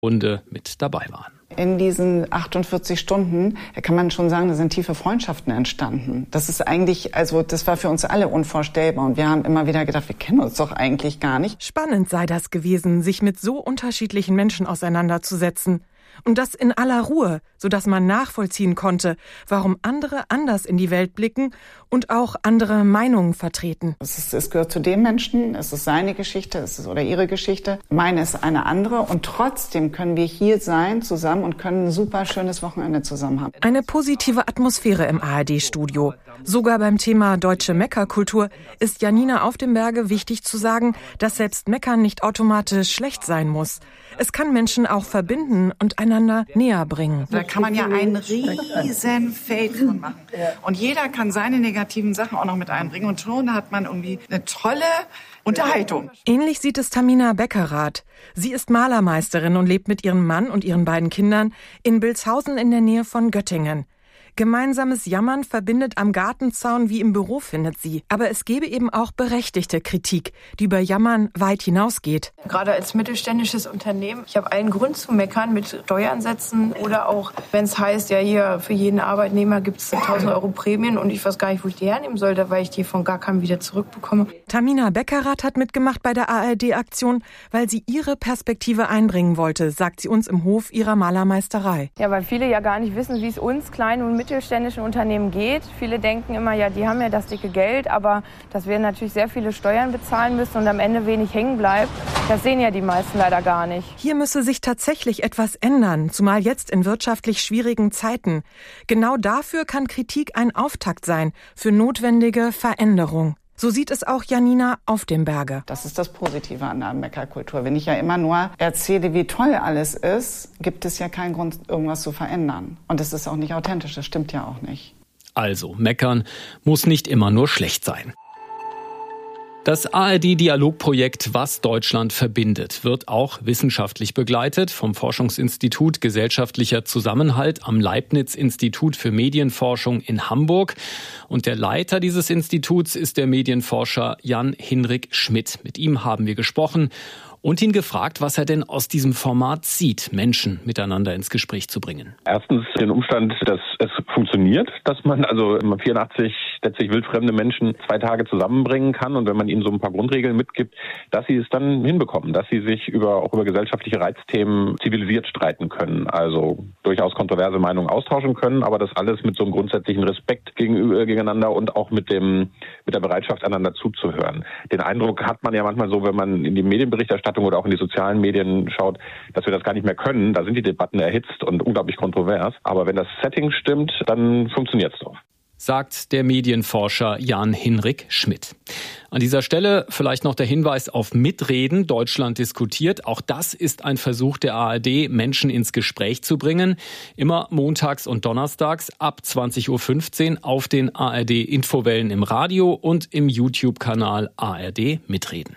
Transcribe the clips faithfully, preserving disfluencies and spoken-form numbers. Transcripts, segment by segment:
Runde mit dabei waren. In diesen achtundvierzig Stunden, da kann man schon sagen, da sind tiefe Freundschaften entstanden. Das ist eigentlich, also das war für uns alle unvorstellbar. Und wir haben immer wieder gedacht, wir kennen uns doch eigentlich gar nicht. Spannend sei das gewesen, sich mit so unterschiedlichen Menschen auseinanderzusetzen. Und das in aller Ruhe, sodass man nachvollziehen konnte, warum andere anders in die Welt blicken und auch andere Meinungen vertreten. Es, ist, es gehört zu dem Menschen, es ist seine Geschichte, es ist oder ihre Geschichte. Meine ist eine andere und trotzdem können wir hier sein zusammen und können ein super schönes Wochenende zusammen haben. Eine positive Atmosphäre im A R D-Studio. Sogar beim Thema deutsche Meckerkultur ist Janina auf dem Berge wichtig zu sagen, dass selbst Meckern nicht automatisch schlecht sein muss. Es kann Menschen auch verbinden und einander näher bringen. Da kann man ja ein riesen Feld von machen. Und jeder kann seine negativen Sachen auch noch mit einbringen. Und schon hat man irgendwie eine tolle Unterhaltung. Ähnlich sieht es Tamina Beckerath. Sie ist Malermeisterin und lebt mit ihrem Mann und ihren beiden Kindern in Bilshausen in der Nähe von Göttingen. Gemeinsames Jammern verbindet am Gartenzaun wie im Büro, findet sie. Aber es gebe eben auch berechtigte Kritik, die über Jammern weit hinausgeht. Gerade als mittelständisches Unternehmen, ich habe allen Grund zu meckern mit Steuernsätzen oder auch, wenn es heißt, ja hier für jeden Arbeitnehmer gibt es tausend Euro Prämien und ich weiß gar nicht, wo ich die hernehmen sollte, weil ich die von gar keinem wieder zurückbekomme. Tamina Beckerath hat mitgemacht bei der A R D-Aktion, weil sie ihre Perspektive einbringen wollte, sagt sie uns im Hof ihrer Malermeisterei. Ja, weil viele ja gar nicht wissen, wie es uns kleinen und mittelständischen Unternehmen geht. Viele denken immer, ja, die haben ja das dicke Geld, aber dass wir natürlich sehr viele Steuern bezahlen müssen und am Ende wenig hängen bleibt, das sehen ja die meisten leider gar nicht. Hier müsse sich tatsächlich etwas ändern, zumal jetzt in wirtschaftlich schwierigen Zeiten. Genau dafür kann Kritik ein Auftakt sein für notwendige Veränderung. So sieht es auch Janina auf dem Berge. Das ist das Positive an der Meckerkultur. Wenn ich ja immer nur erzähle, wie toll alles ist, gibt es ja keinen Grund, irgendwas zu verändern. Und das ist auch nicht authentisch, das stimmt ja auch nicht. Also, meckern muss nicht immer nur schlecht sein. Das A R D-Dialogprojekt Was Deutschland verbindet wird auch wissenschaftlich begleitet vom Forschungsinstitut Gesellschaftlicher Zusammenhalt am Leibniz-Institut für Medienforschung in Hamburg. Und der Leiter dieses Instituts ist der Medienforscher Jan-Hinrik Schmidt. Mit ihm haben wir gesprochen und ihn gefragt, was er denn aus diesem Format sieht, Menschen miteinander ins Gespräch zu bringen. Erstens den Umstand, dass es funktioniert, dass man also vierundachtzig letztlich wildfremde Menschen zwei Tage zusammenbringen kann und wenn man ihnen so ein paar Grundregeln mitgibt, dass sie es dann hinbekommen, dass sie sich über auch über gesellschaftliche Reizthemen zivilisiert streiten können, also durchaus kontroverse Meinungen austauschen können, aber das alles mit so einem grundsätzlichen Respekt gegenüber, gegeneinander und auch mit dem mit der Bereitschaft, einander zuzuhören. Den Eindruck hat man ja manchmal so, wenn man in die Medienberichterstattung oder auch in die sozialen Medien schaut, dass wir das gar nicht mehr können. Da sind die Debatten erhitzt und unglaublich kontrovers. Aber wenn das Setting stimmt, dann funktioniert es doch. Sagt der Medienforscher Jan-Hinrik Schmidt. An dieser Stelle vielleicht noch der Hinweis auf Mitreden. Deutschland diskutiert. Auch das ist ein Versuch der A R D, Menschen ins Gespräch zu bringen. Immer montags und donnerstags ab zwanzig Uhr fünfzehn auf den A R D-Infowellen im Radio und im YouTube-Kanal A R D Mitreden.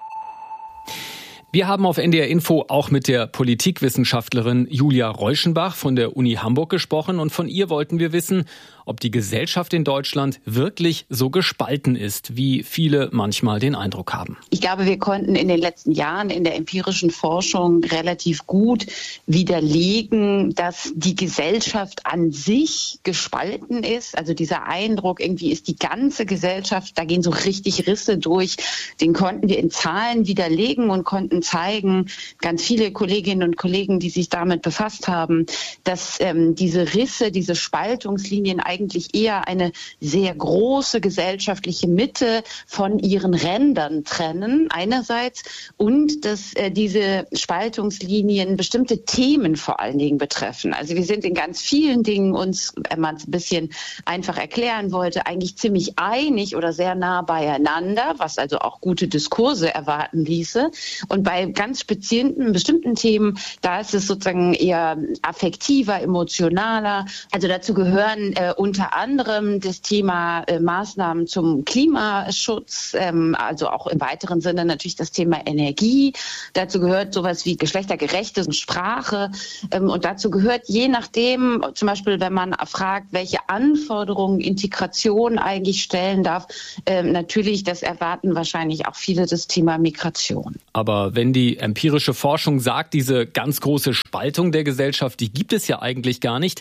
Wir haben auf N D R Info auch mit der Politikwissenschaftlerin Julia Reuschenbach von der Uni Hamburg gesprochen und von ihr wollten wir wissen, ob die Gesellschaft in Deutschland wirklich so gespalten ist, wie viele manchmal den Eindruck haben. Ich glaube, wir konnten in den letzten Jahren in der empirischen Forschung relativ gut widerlegen, dass die Gesellschaft an sich gespalten ist. Also dieser Eindruck, irgendwie ist die ganze Gesellschaft, da gehen so richtig Risse durch, den konnten wir in Zahlen widerlegen und konnten zeigen, ganz viele Kolleginnen und Kollegen, die sich damit befasst haben, dass ähm, diese Risse, diese Spaltungslinien eigentlich eher eine sehr große gesellschaftliche Mitte von ihren Rändern trennen, einerseits, und dass äh, diese Spaltungslinien bestimmte Themen vor allen Dingen betreffen. Also wir sind in ganz vielen Dingen uns, wenn man es ein bisschen einfach erklären wollte, eigentlich ziemlich einig oder sehr nah beieinander, was also auch gute Diskurse erwarten ließe. Und bei ganz speziellen, bestimmten Themen, da ist es sozusagen eher affektiver, emotionaler. Also dazu gehören äh, unter anderem das Thema äh, Maßnahmen zum Klimaschutz, ähm, also auch im weiteren Sinne natürlich das Thema Energie. Dazu gehört sowas wie geschlechtergerechte Sprache. Ähm, und dazu gehört je nachdem, zum Beispiel wenn man fragt, welche Anforderungen Integration eigentlich stellen darf, ähm, natürlich, das erwarten wahrscheinlich auch viele, das Thema Migration. Aber wenn die empirische Forschung sagt, diese ganz große Spaltung der Gesellschaft, die gibt es ja eigentlich gar nicht,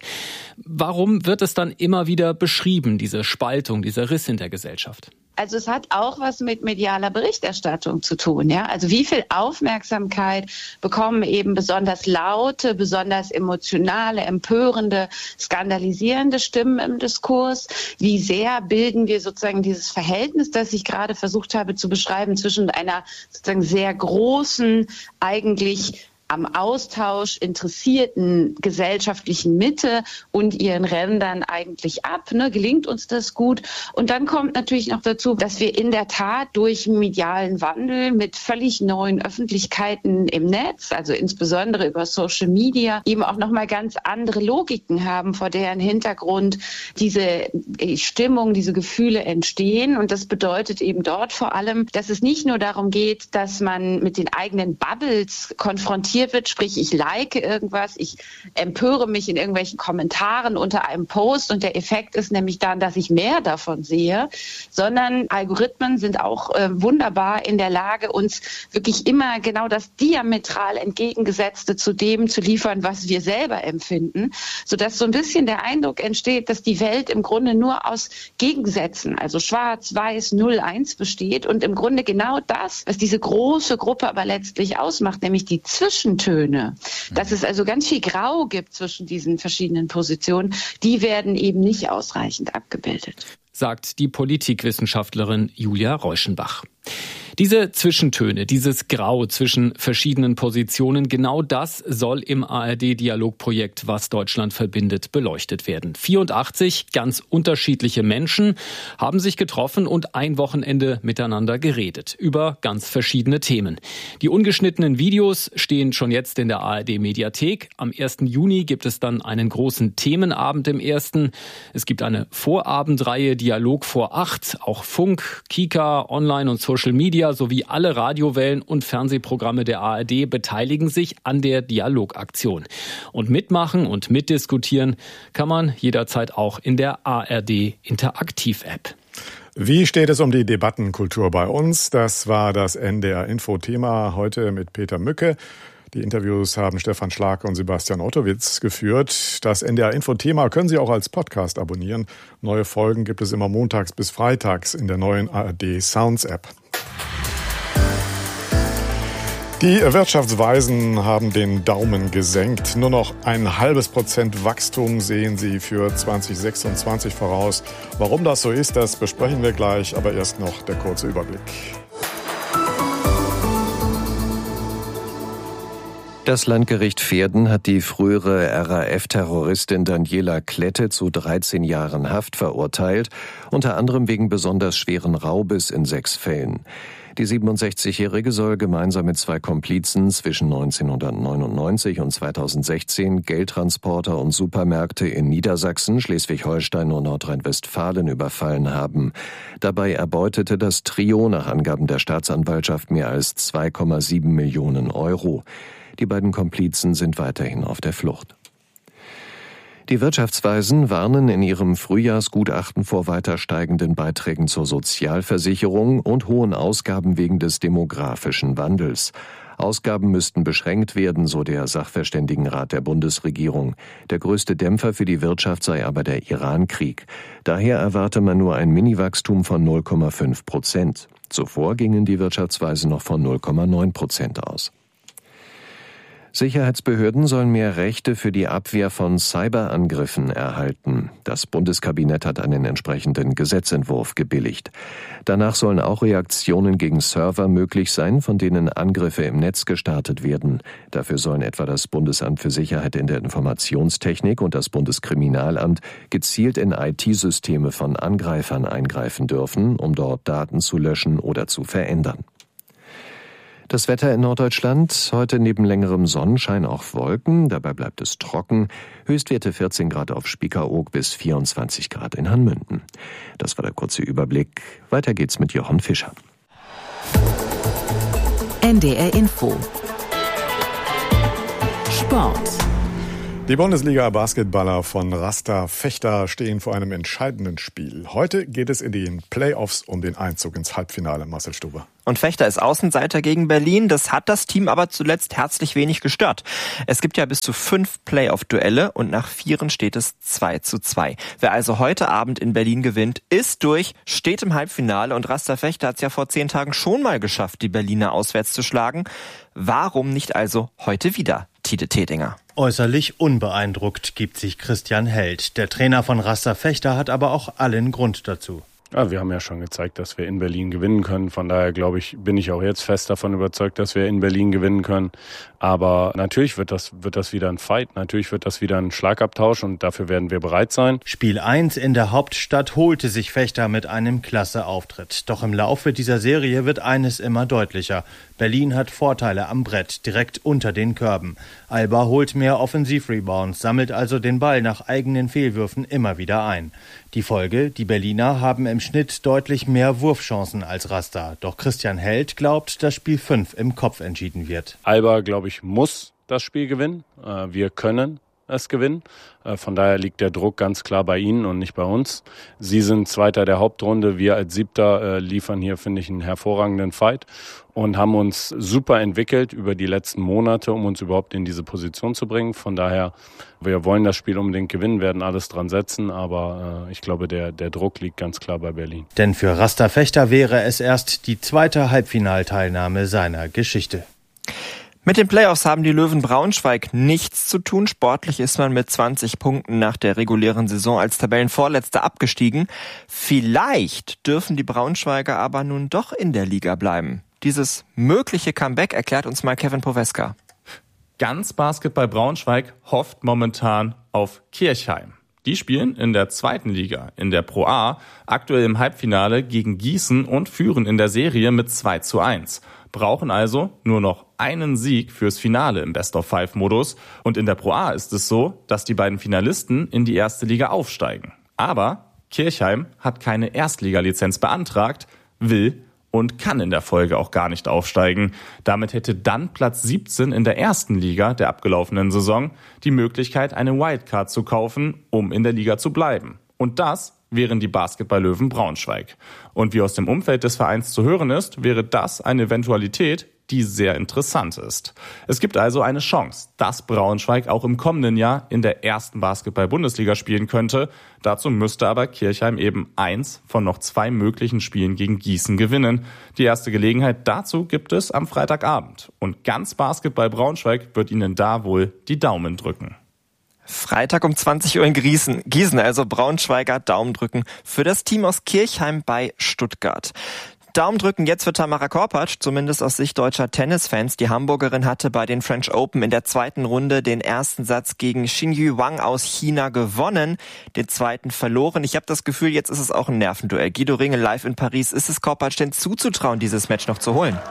warum wird es dann immer wieder beschrieben, diese Spaltung, dieser Riss in der Gesellschaft? Also es hat auch was mit medialer Berichterstattung zu tun, ja. Also wie viel Aufmerksamkeit bekommen eben besonders laute, besonders emotionale, empörende, skandalisierende Stimmen im Diskurs? Wie sehr bilden wir sozusagen dieses Verhältnis, das ich gerade versucht habe zu beschreiben, zwischen einer sozusagen sehr großen, eigentlich am Austausch interessierten gesellschaftlichen Mitte und ihren Rändern eigentlich ab. Ne? Gelingt uns das gut? Und dann kommt natürlich noch dazu, dass wir in der Tat durch medialen Wandel mit völlig neuen Öffentlichkeiten im Netz, also insbesondere über Social Media, eben auch nochmal ganz andere Logiken haben, vor deren Hintergrund diese Stimmung, diese Gefühle entstehen. Und das bedeutet eben dort vor allem, dass es nicht nur darum geht, dass man mit den eigenen Bubbles konfrontiert wird, sprich ich like irgendwas, ich empöre mich in irgendwelchen Kommentaren unter einem Post und der Effekt ist nämlich dann, dass ich mehr davon sehe, sondern Algorithmen sind auch äh, wunderbar in der Lage, uns wirklich immer genau das diametral entgegengesetzte zu dem zu liefern, was wir selber empfinden, sodass so ein bisschen der Eindruck entsteht, dass die Welt im Grunde nur aus Gegensätzen, also schwarz, weiß, null, eins besteht und im Grunde genau das, was diese große Gruppe aber letztlich ausmacht, nämlich die Zwischen Töne, dass es also ganz viel Grau gibt zwischen diesen verschiedenen Positionen, die werden eben nicht ausreichend abgebildet, sagt die Politikwissenschaftlerin Julia Reuschenbach. Diese Zwischentöne, dieses Grau zwischen verschiedenen Positionen, genau das soll im A R D-Dialogprojekt Was Deutschland verbindet beleuchtet werden. vierundachtzig ganz unterschiedliche Menschen haben sich getroffen und ein Wochenende miteinander geredet über ganz verschiedene Themen. Die ungeschnittenen Videos stehen schon jetzt in der A R D-Mediathek. Am ersten Juni gibt es dann einen großen Themenabend im ersten. Es gibt eine Vorabendreihe Dialog vor acht. Auch Funk, Kika, Online und Social Media sowie alle Radiowellen und Fernsehprogramme der A R D beteiligen sich an der Dialogaktion. Und mitmachen und mitdiskutieren kann man jederzeit auch in der A R D Interaktiv-App. Wie steht es um die Debattenkultur bei uns? Das war das N D R-Info-Thema heute mit Peter Mücke. Die Interviews haben Stefan Schlake und Sebastian Ottowitz geführt. Das N D R-Info-Thema können Sie auch als Podcast abonnieren. Neue Folgen gibt es immer montags bis freitags in der neuen A R D Sounds-App. Die Wirtschaftsweisen haben den Daumen gesenkt. Nur noch ein halbes Prozent Wachstum sehen sie für zwanzig sechsundzwanzig voraus. Warum das so ist, das besprechen wir gleich, aber erst noch der kurze Überblick. Das Landgericht Verden hat die frühere R A F-Terroristin Daniela Klette zu dreizehn Jahren Haft verurteilt, unter anderem wegen besonders schweren Raubes in sechs Fällen. Die siebenundsechzigjährige soll gemeinsam mit zwei Komplizen zwischen neunzehnhundertneunundneunzig und zweitausendsechzehn Geldtransporter und Supermärkte in Niedersachsen, Schleswig-Holstein und Nordrhein-Westfalen überfallen haben. Dabei erbeutete das Trio nach Angaben der Staatsanwaltschaft mehr als zwei Komma sieben Millionen Euro. Die beiden Komplizen sind weiterhin auf der Flucht. Die Wirtschaftsweisen warnen in ihrem Frühjahrsgutachten vor weiter steigenden Beiträgen zur Sozialversicherung und hohen Ausgaben wegen des demografischen Wandels. Ausgaben müssten beschränkt werden, so der Sachverständigenrat der Bundesregierung. Der größte Dämpfer für die Wirtschaft sei aber der Iran-Krieg. Daher erwarte man nur ein Miniwachstum von null Komma fünf Prozent. Zuvor gingen die Wirtschaftsweisen noch von null Komma neun Prozent aus. Sicherheitsbehörden sollen mehr Rechte für die Abwehr von Cyberangriffen erhalten. Das Bundeskabinett hat einen entsprechenden Gesetzentwurf gebilligt. Danach sollen auch Reaktionen gegen Server möglich sein, von denen Angriffe im Netz gestartet werden. Dafür sollen etwa das Bundesamt für Sicherheit in der Informationstechnik und das Bundeskriminalamt gezielt in I T-Systeme von Angreifern eingreifen dürfen, um dort Daten zu löschen oder zu verändern. Das Wetter in Norddeutschland, heute neben längerem Sonnenschein auch Wolken, dabei bleibt es trocken, Höchstwerte vierzehn Grad auf Spiekeroog bis vierundzwanzig Grad in Hanmünden. Das war der kurze Überblick, weiter geht's mit Jochen Fischer. N D R Info Sport. Die Bundesliga-Basketballer von Rasta Fechter stehen vor einem entscheidenden Spiel. Heute geht es in den Playoffs um den Einzug ins Halbfinale, Marcel Stuber. Und Fechter ist Außenseiter gegen Berlin. Das hat das Team aber zuletzt herzlich wenig gestört. Es gibt ja bis zu fünf Playoff-Duelle und nach vieren steht es zwei zu zwei. Wer also heute Abend in Berlin gewinnt, ist durch, steht im Halbfinale. Und Rasta Fechter hat es ja vor zehn Tagen schon mal geschafft, die Berliner auswärts zu schlagen. Warum nicht also heute wieder, Tide Tedinger? Äußerlich unbeeindruckt gibt sich Christian Held. Der Trainer von Rasta Fechter hat aber auch allen Grund dazu. Ja, wir haben ja schon gezeigt, dass wir in Berlin gewinnen können. Von daher glaube ich, bin ich auch jetzt fest davon überzeugt, dass wir in Berlin gewinnen können. Aber natürlich wird das, wird das wieder ein Fight. Natürlich wird das wieder ein Schlagabtausch und dafür werden wir bereit sein. Spiel eins in der Hauptstadt holte sich Fechter mit einem klasse Auftritt. Doch im Laufe dieser Serie wird eines immer deutlicher. Berlin hat Vorteile am Brett, direkt unter den Körben. Alba holt mehr Offensivrebounds, sammelt also den Ball nach eigenen Fehlwürfen immer wieder ein. Die Folge, die Berliner haben im Schnitt deutlich mehr Wurfchancen als Rasta. Doch Christian Held glaubt, dass Spiel fünf im Kopf entschieden wird. Alba, glaube ich, muss das Spiel gewinnen. Wir können es gewinnen. Von daher liegt der Druck ganz klar bei ihnen und nicht bei uns. Sie sind Zweiter der Hauptrunde. Wir als Siebter liefern hier, finde ich, einen hervorragenden Fight und haben uns super entwickelt über die letzten Monate, um uns überhaupt in diese Position zu bringen. Von daher, wir wollen das Spiel unbedingt gewinnen, werden alles dran setzen, aber äh, ich glaube, der, der Druck liegt ganz klar bei Berlin. Denn für Rasta Fechter wäre es erst die zweite Halbfinalteilnahme seiner Geschichte. Mit den Playoffs haben die Löwen Braunschweig nichts zu tun. Sportlich ist man mit zwanzig Punkten nach der regulären Saison als Tabellenvorletzter abgestiegen. Vielleicht dürfen die Braunschweiger aber nun doch in der Liga bleiben. Dieses mögliche Comeback erklärt uns mal Kevin Poweska. Ganz Basketball Braunschweig hofft momentan auf Kirchheim. Die spielen in der zweiten Liga, in der Pro A, aktuell im Halbfinale gegen Gießen und führen in der Serie mit zwei zu eins. Brauchen also nur noch einen Sieg fürs Finale im Best-of-Five-Modus. Und in der Pro A ist es so, dass die beiden Finalisten in die erste Liga aufsteigen. Aber Kirchheim hat keine Erstligalizenz beantragt, will und kann in der Folge auch gar nicht aufsteigen. Damit hätte dann Platz siebzehn in der ersten Liga der abgelaufenen Saison die Möglichkeit, eine Wildcard zu kaufen, um in der Liga zu bleiben. Und das wären die Basketball-Löwen Braunschweig. Und wie aus dem Umfeld des Vereins zu hören ist, wäre das eine Eventualität, die sehr interessant ist. Es gibt also eine Chance, dass Braunschweig auch im kommenden Jahr in der ersten Basketball-Bundesliga spielen könnte. Dazu müsste aber Kirchheim eben eins von noch zwei möglichen Spielen gegen Gießen gewinnen. Die erste Gelegenheit dazu gibt es am Freitagabend. Und ganz Basketball Braunschweig wird ihnen da wohl die Daumen drücken. Freitag um zwanzig Uhr in Gießen, Gießen, also Braunschweiger Daumen drücken für das Team aus Kirchheim bei Stuttgart. Daumen drücken jetzt für Tamara Korpatsch, zumindest aus Sicht deutscher Tennisfans. Die Hamburgerin hatte bei den French Open in der zweiten Runde den ersten Satz gegen Xinyu Wang aus China gewonnen, den zweiten verloren. Ich habe das Gefühl, jetzt ist es auch ein Nervenduell. Guido Ringel live in Paris. Ist es Korpatsch denn zuzutrauen, dieses Match noch zu holen?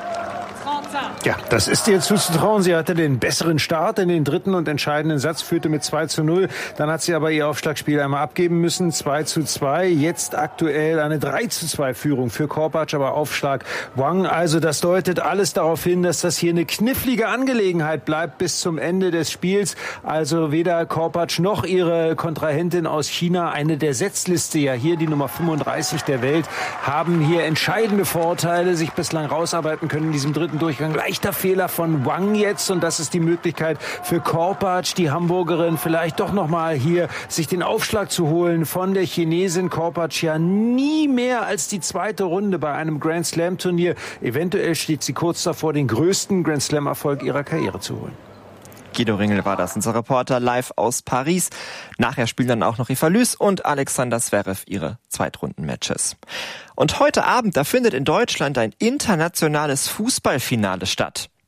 Ja, das ist ihr zuzutrauen. Sie hatte den besseren Start in den dritten und entscheidenden Satz, führte mit zwei zu null. Dann hat sie aber ihr Aufschlagspiel einmal abgeben müssen, zwei zu zwei. Jetzt aktuell eine drei zu zwei Führung für Korpatsch, aber Aufschlag Wang. Also das deutet alles darauf hin, dass das hier eine knifflige Angelegenheit bleibt bis zum Ende des Spiels. Also weder Korpatsch noch ihre Kontrahentin aus China, eine der Setzliste, ja hier die Nummer fünfunddreißig der Welt, haben hier entscheidende Vorteile, sich bislang rausarbeiten können in diesem dritten Durchgang. Leichter Fehler von Wang jetzt und das ist die Möglichkeit für Korpatsch, die Hamburgerin, vielleicht doch nochmal hier sich den Aufschlag zu holen von der Chinesin. Korpatsch ja nie mehr als die zweite Runde bei einem Grand Slam Turnier. Eventuell steht sie kurz davor, den größten Grand Slam Erfolg ihrer Karriere zu holen. Guido Ringel war das, unser Reporter live aus Paris. Nachher spielen dann auch noch Eva Lüß und Alexander Zverev ihre Zweitrunden-Matches. Und heute Abend, da findet in Deutschland ein internationales Fußballfinale statt.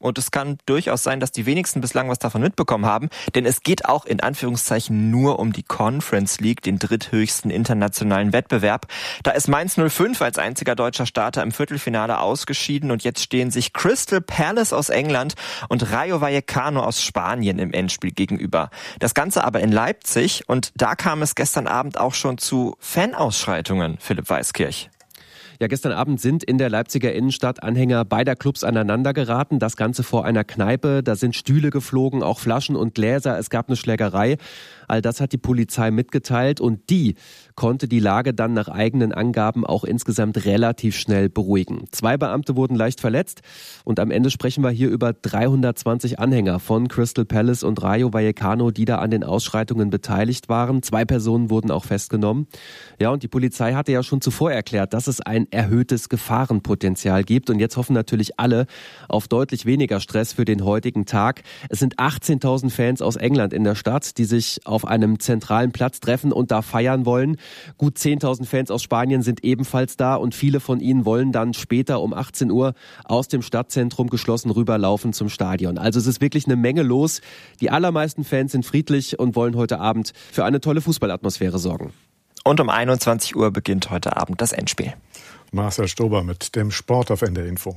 Und es kann durchaus sein, dass die wenigsten bislang was davon mitbekommen haben, denn es geht auch in Anführungszeichen nur um die Conference League, den dritthöchsten internationalen Wettbewerb. Da ist Mainz null fünf als einziger deutscher Starter im Viertelfinale ausgeschieden und jetzt stehen sich Crystal Palace aus England und Rayo Vallecano aus Spanien im Endspiel gegenüber. Das Ganze aber in Leipzig und da kam es gestern Abend auch schon zu Fanausschreitungen, Philipp Weiskirch. Ja, gestern Abend sind in der Leipziger Innenstadt Anhänger beider Clubs aneinander geraten. Das Ganze vor einer Kneipe. Da sind Stühle geflogen, auch Flaschen und Gläser. Es gab eine Schlägerei. All das hat die Polizei mitgeteilt und die konnte die Lage dann nach eigenen Angaben auch insgesamt relativ schnell beruhigen. Zwei Beamte wurden leicht verletzt und am Ende sprechen wir hier über dreihundertzwanzig Anhänger von Crystal Palace und Rayo Vallecano, die da an den Ausschreitungen beteiligt waren. Zwei Personen wurden auch festgenommen. Ja, und die Polizei hatte ja schon zuvor erklärt, dass es ein erhöhtes Gefahrenpotenzial gibt und jetzt hoffen natürlich alle auf deutlich weniger Stress für den heutigen Tag. Es sind achtzehntausend Fans aus England in der Stadt, die sich auf einem zentralen Platz treffen und da feiern wollen. Gut zehntausend Fans aus Spanien sind ebenfalls da und viele von ihnen wollen dann später um achtzehn Uhr aus dem Stadtzentrum geschlossen rüberlaufen zum Stadion. Also es ist wirklich eine Menge los. Die allermeisten Fans sind friedlich und wollen heute Abend für eine tolle Fußballatmosphäre sorgen. Und um einundzwanzig Uhr beginnt heute Abend das Endspiel. Marcel Stober mit dem Sport auf N D R Info.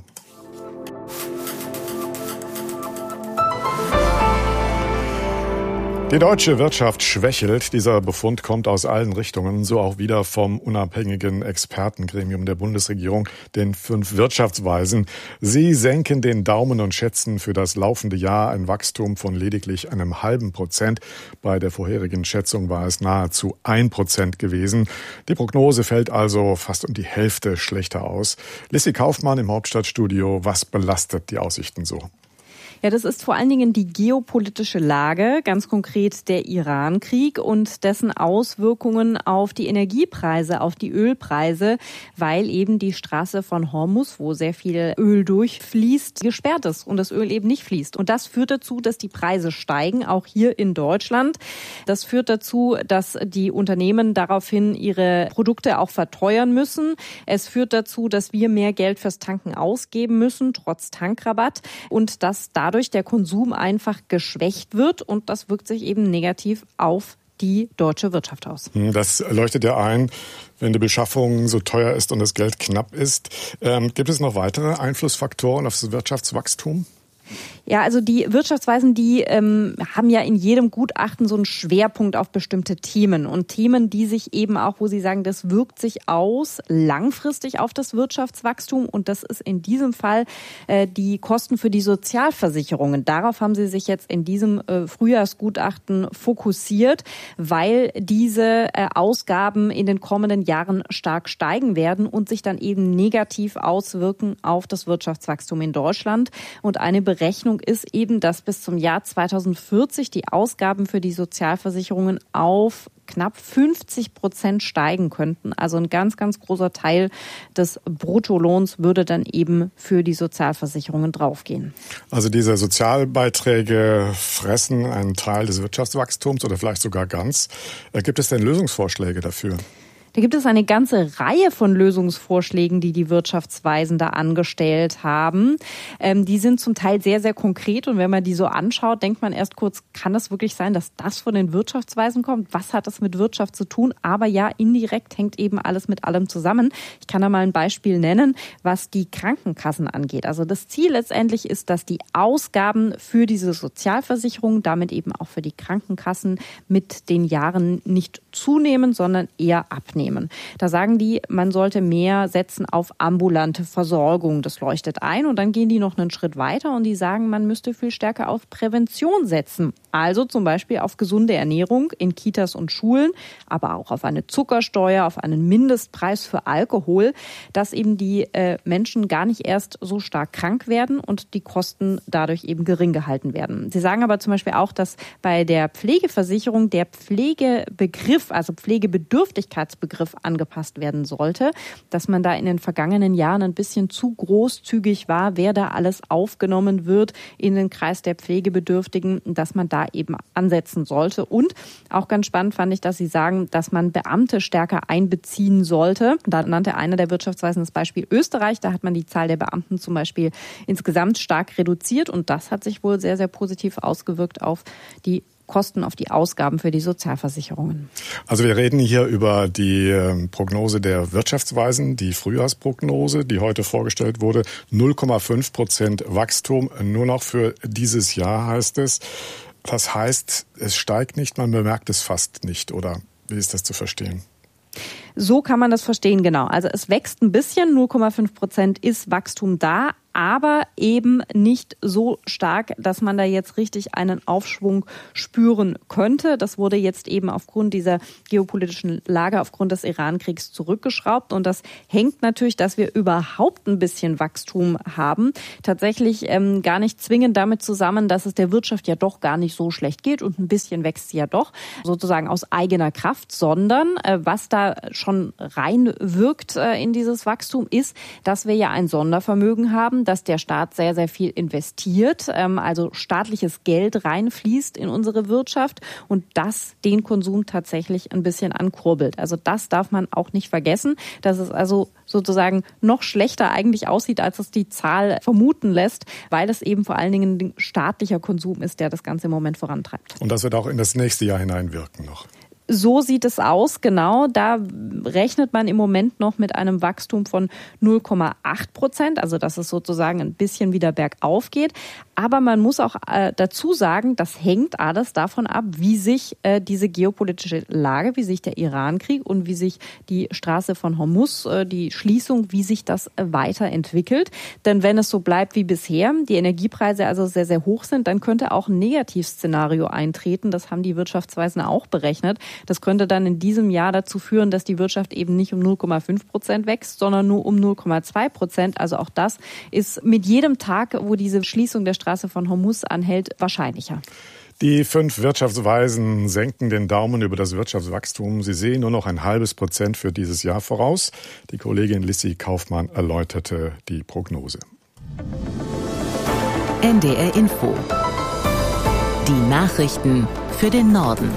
Die deutsche Wirtschaft schwächelt. Dieser Befund kommt aus allen Richtungen, so auch wieder vom unabhängigen Expertengremium der Bundesregierung, den fünf Wirtschaftsweisen. Sie senken den Daumen und schätzen für das laufende Jahr ein Wachstum von lediglich einem halben Prozent. Bei der vorherigen Schätzung war es nahezu ein Prozent gewesen. Die Prognose fällt also fast um die Hälfte schlechter aus. Lissy Kaufmann im Hauptstadtstudio. Was belastet die Aussichten so? Ja, das ist vor allen Dingen die geopolitische Lage, ganz konkret der Iran-Krieg und dessen Auswirkungen auf die Energiepreise, auf die Ölpreise, weil eben die Straße von Hormuz, wo sehr viel Öl durchfließt, gesperrt ist und das Öl eben nicht fließt. Und das führt dazu, dass die Preise steigen, auch hier in Deutschland. Das führt dazu, dass die Unternehmen daraufhin ihre Produkte auch verteuern müssen. Es führt dazu, dass wir mehr Geld fürs Tanken ausgeben müssen, trotz Tankrabatt, und dass da dadurch der Konsum einfach geschwächt wird und das wirkt sich eben negativ auf die deutsche Wirtschaft aus. Das leuchtet ja ein, wenn die Beschaffung so teuer ist und das Geld knapp ist. Ähm, gibt es noch weitere Einflussfaktoren auf das Wirtschaftswachstum? Ja, also die Wirtschaftsweisen, die ähm, haben ja in jedem Gutachten so einen Schwerpunkt auf bestimmte Themen und Themen, die sich eben auch, wo sie sagen, das wirkt sich aus langfristig auf das Wirtschaftswachstum und das ist in diesem Fall äh, die Kosten für die Sozialversicherungen. Darauf haben sie sich jetzt in diesem äh, Frühjahrsgutachten fokussiert, weil diese äh, Ausgaben in den kommenden Jahren stark steigen werden und sich dann eben negativ auswirken auf das Wirtschaftswachstum in Deutschland. Und eine Berechnung ist eben, dass bis zum Jahr zweitausendvierzig die Ausgaben für die Sozialversicherungen auf knapp fünfzig Prozent steigen könnten. Also ein ganz, ganz großer Teil des Bruttolohns würde dann eben für die Sozialversicherungen draufgehen. Also diese Sozialbeiträge fressen einen Teil des Wirtschaftswachstums oder vielleicht sogar ganz. Gibt es denn Lösungsvorschläge dafür? Da gibt es eine ganze Reihe von Lösungsvorschlägen, die die Wirtschaftsweisen da angestellt haben. Ähm, die sind zum Teil sehr, sehr konkret. Und wenn man die so anschaut, denkt man erst kurz, kann das wirklich sein, dass das von den Wirtschaftsweisen kommt? Was hat das mit Wirtschaft zu tun? Aber ja, indirekt hängt eben alles mit allem zusammen. Ich kann da mal ein Beispiel nennen, was die Krankenkassen angeht. Also das Ziel letztendlich ist, dass die Ausgaben für diese Sozialversicherung, damit eben auch für die Krankenkassen, mit den Jahren nicht zunehmen, sondern eher abnehmen. Da sagen die, man sollte mehr setzen auf ambulante Versorgung. Das leuchtet ein. Und dann gehen die noch einen Schritt weiter und die sagen, man müsste viel stärker auf Prävention setzen. Also zum Beispiel auf gesunde Ernährung in Kitas und Schulen, aber auch auf eine Zuckersteuer, auf einen Mindestpreis für Alkohol, dass eben die äh, Menschen gar nicht erst so stark krank werden und die Kosten dadurch eben gering gehalten werden. Sie sagen aber zum Beispiel auch, dass bei der Pflegeversicherung der Pflegebegriff, also Pflegebedürftigkeitsbegriff, Begriff angepasst werden sollte, dass man da in den vergangenen Jahren ein bisschen zu großzügig war, wer da alles aufgenommen wird in den Kreis der Pflegebedürftigen, dass man da eben ansetzen sollte. Und auch ganz spannend fand ich, dass Sie sagen, dass man Beamte stärker einbeziehen sollte. Da nannte einer der Wirtschaftsweisen das Beispiel Österreich. Da hat man die Zahl der Beamten zum Beispiel insgesamt stark reduziert und das hat sich wohl sehr, sehr positiv ausgewirkt auf die Kosten, auf die Ausgaben für die Sozialversicherungen. Also wir reden hier über die Prognose der Wirtschaftsweisen, die Frühjahrsprognose, die heute vorgestellt wurde. null Komma fünf Prozent Wachstum nur noch für dieses Jahr, heißt es. Das heißt, es steigt nicht, man bemerkt es fast nicht, oder wie ist das zu verstehen? So kann man das verstehen, genau. Also es wächst ein bisschen, null Komma fünf Prozent ist Wachstum da, aber eben nicht so stark, dass man da jetzt richtig einen Aufschwung spüren könnte. Das wurde jetzt eben aufgrund dieser geopolitischen Lage, aufgrund des Iran-Kriegs zurückgeschraubt. Und das hängt natürlich, dass wir überhaupt ein bisschen Wachstum haben, tatsächlich ähm, gar nicht zwingend damit zusammen, dass es der Wirtschaft ja doch gar nicht so schlecht geht und ein bisschen wächst sie ja doch, sozusagen aus eigener Kraft, sondern äh, was da schon reinwirkt äh, in dieses Wachstum ist, dass wir ja ein Sondervermögen haben, dass der Staat sehr, sehr viel investiert, also staatliches Geld reinfließt in unsere Wirtschaft und das den Konsum tatsächlich ein bisschen ankurbelt. Also das darf man auch nicht vergessen, dass es also sozusagen noch schlechter eigentlich aussieht, als es die Zahl vermuten lässt, weil es eben vor allen Dingen ein staatlicher Konsum ist, der das Ganze im Moment vorantreibt. Und das wird auch in das nächste Jahr hineinwirken noch. So sieht es aus, genau. Da rechnet man im Moment noch mit einem Wachstum von null Komma acht Prozent, also dass es sozusagen ein bisschen wieder bergauf geht. Aber man muss auch äh, dazu sagen, das hängt alles davon ab, wie sich äh, diese geopolitische Lage, wie sich der Iran-Krieg und wie sich die Straße von Hormuz, äh, die Schließung, wie sich das äh, weiterentwickelt. Denn wenn es so bleibt wie bisher, die Energiepreise also sehr, sehr hoch sind, dann könnte auch ein Negativszenario eintreten. Das haben die Wirtschaftsweisen auch berechnet. Das könnte dann in diesem Jahr dazu führen, dass die Wirtschaft eben nicht um null Komma fünf Prozent wächst, sondern nur um null Komma zwei Prozent. Also auch das ist mit jedem Tag, wo diese Schließung der Straße von Hormuz anhält, wahrscheinlicher. Die fünf Wirtschaftsweisen senken den Daumen über das Wirtschaftswachstum. Sie sehen nur noch ein halbes Prozent für dieses Jahr voraus. Die Kollegin Lissy Kaufmann erläuterte die Prognose. N D R Info. Die Nachrichten für den Norden.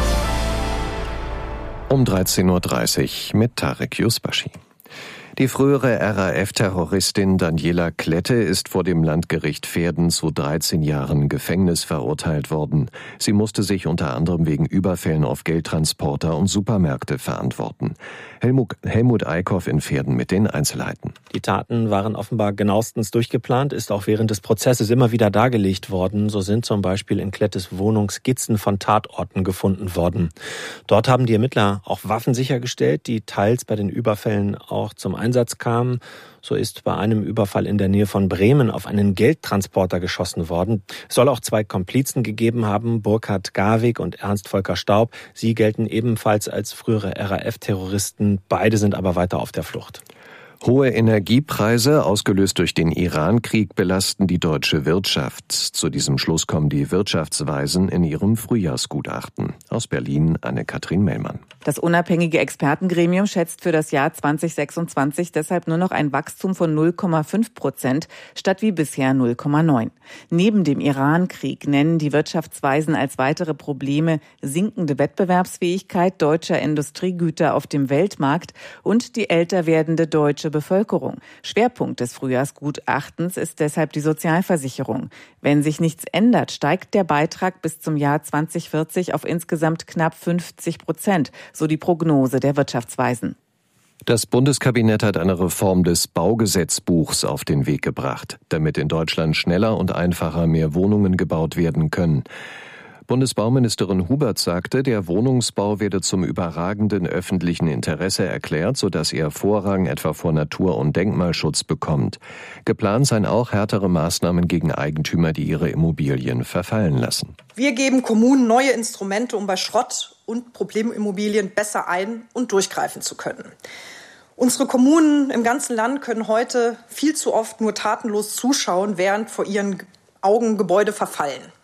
Um dreizehn Uhr dreißig mit Tarek Yusbashi. Die frühere R A F-Terroristin Daniela Klette ist vor dem Landgericht Verden zu dreizehn Jahren Gefängnis verurteilt worden. Sie musste sich unter anderem wegen Überfällen auf Geldtransporter und Supermärkte verantworten. Helmut, Helmut Eickhoff in Verden mit den Einzelheiten. Die Taten waren offenbar genauestens durchgeplant, ist auch während des Prozesses immer wieder dargelegt worden. So sind zum Beispiel in Klettes Wohnung Skizzen von Tatorten gefunden worden. Dort haben die Ermittler auch Waffen sichergestellt, die teils bei den Überfällen auch zum Einsatz kamen. So ist bei einem Überfall in der Nähe von Bremen auf einen Geldtransporter geschossen worden. Es soll auch zwei Komplizen gegeben haben, Burkhard Garwig und Ernst Volker Staub. Sie gelten ebenfalls als frühere R A F-Terroristen. Beide sind aber weiter auf der Flucht. Hohe Energiepreise, ausgelöst durch den Iran-Krieg, belasten die deutsche Wirtschaft. Zu diesem Schluss kommen die Wirtschaftsweisen in ihrem Frühjahrsgutachten. Aus Berlin Anne-Kathrin Mellmann. Das unabhängige Expertengremium schätzt für das Jahr zwanzig sechsundzwanzig deshalb nur noch ein Wachstum von null Komma fünf Prozent statt wie bisher null Komma neun. Neben dem Iran-Krieg nennen die Wirtschaftsweisen als weitere Probleme sinkende Wettbewerbsfähigkeit deutscher Industriegüter auf dem Weltmarkt und die älter werdende deutsche Bevölkerung. Schwerpunkt des Frühjahrsgutachtens ist deshalb die Sozialversicherung. Wenn sich nichts ändert, steigt der Beitrag bis zum Jahr zwanzig vierzig auf insgesamt knapp fünfzig Prozent, so die Prognose der Wirtschaftsweisen. Das Bundeskabinett hat eine Reform des Baugesetzbuchs auf den Weg gebracht, damit in Deutschland schneller und einfacher mehr Wohnungen gebaut werden können. Bundesbauministerin Hubert sagte, der Wohnungsbau werde zum überragenden öffentlichen Interesse erklärt, sodass er Vorrang etwa vor Natur- und Denkmalschutz bekommt. Geplant seien auch härtere Maßnahmen gegen Eigentümer, die ihre Immobilien verfallen lassen. Wir geben Kommunen neue Instrumente, um bei Schrott- und Problemimmobilien besser ein- und durchgreifen zu können. Unsere Kommunen im ganzen Land können heute viel zu oft nur tatenlos zuschauen, während vor ihren Augen Gebäude verfallen.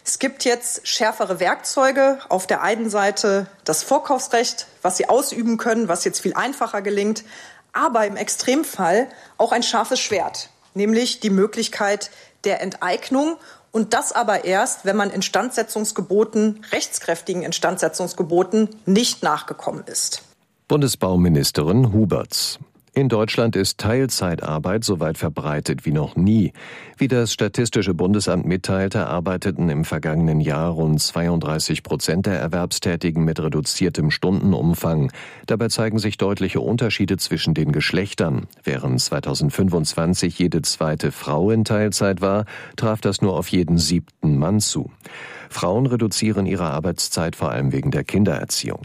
Es gibt jetzt schärfere Werkzeuge. Auf der einen Seite das Vorkaufsrecht, was sie ausüben können, was jetzt viel einfacher gelingt. Aber im Extremfall auch ein scharfes Schwert, nämlich die Möglichkeit der Enteignung. Und das aber erst, wenn man Instandsetzungsgeboten, rechtskräftigen Instandsetzungsgeboten nicht nachgekommen ist. Bundesbauministerin Huberts. In Deutschland ist Teilzeitarbeit so weit verbreitet wie noch nie. Wie das Statistische Bundesamt mitteilte, arbeiteten im vergangenen Jahr rund zweiunddreißig Prozent der Erwerbstätigen mit reduziertem Stundenumfang. Dabei zeigen sich deutliche Unterschiede zwischen den Geschlechtern. Während zweitausendfünfundzwanzig jede zweite Frau in Teilzeit war, traf das nur auf jeden siebten Mann zu. Frauen reduzieren ihre Arbeitszeit vor allem wegen der Kindererziehung.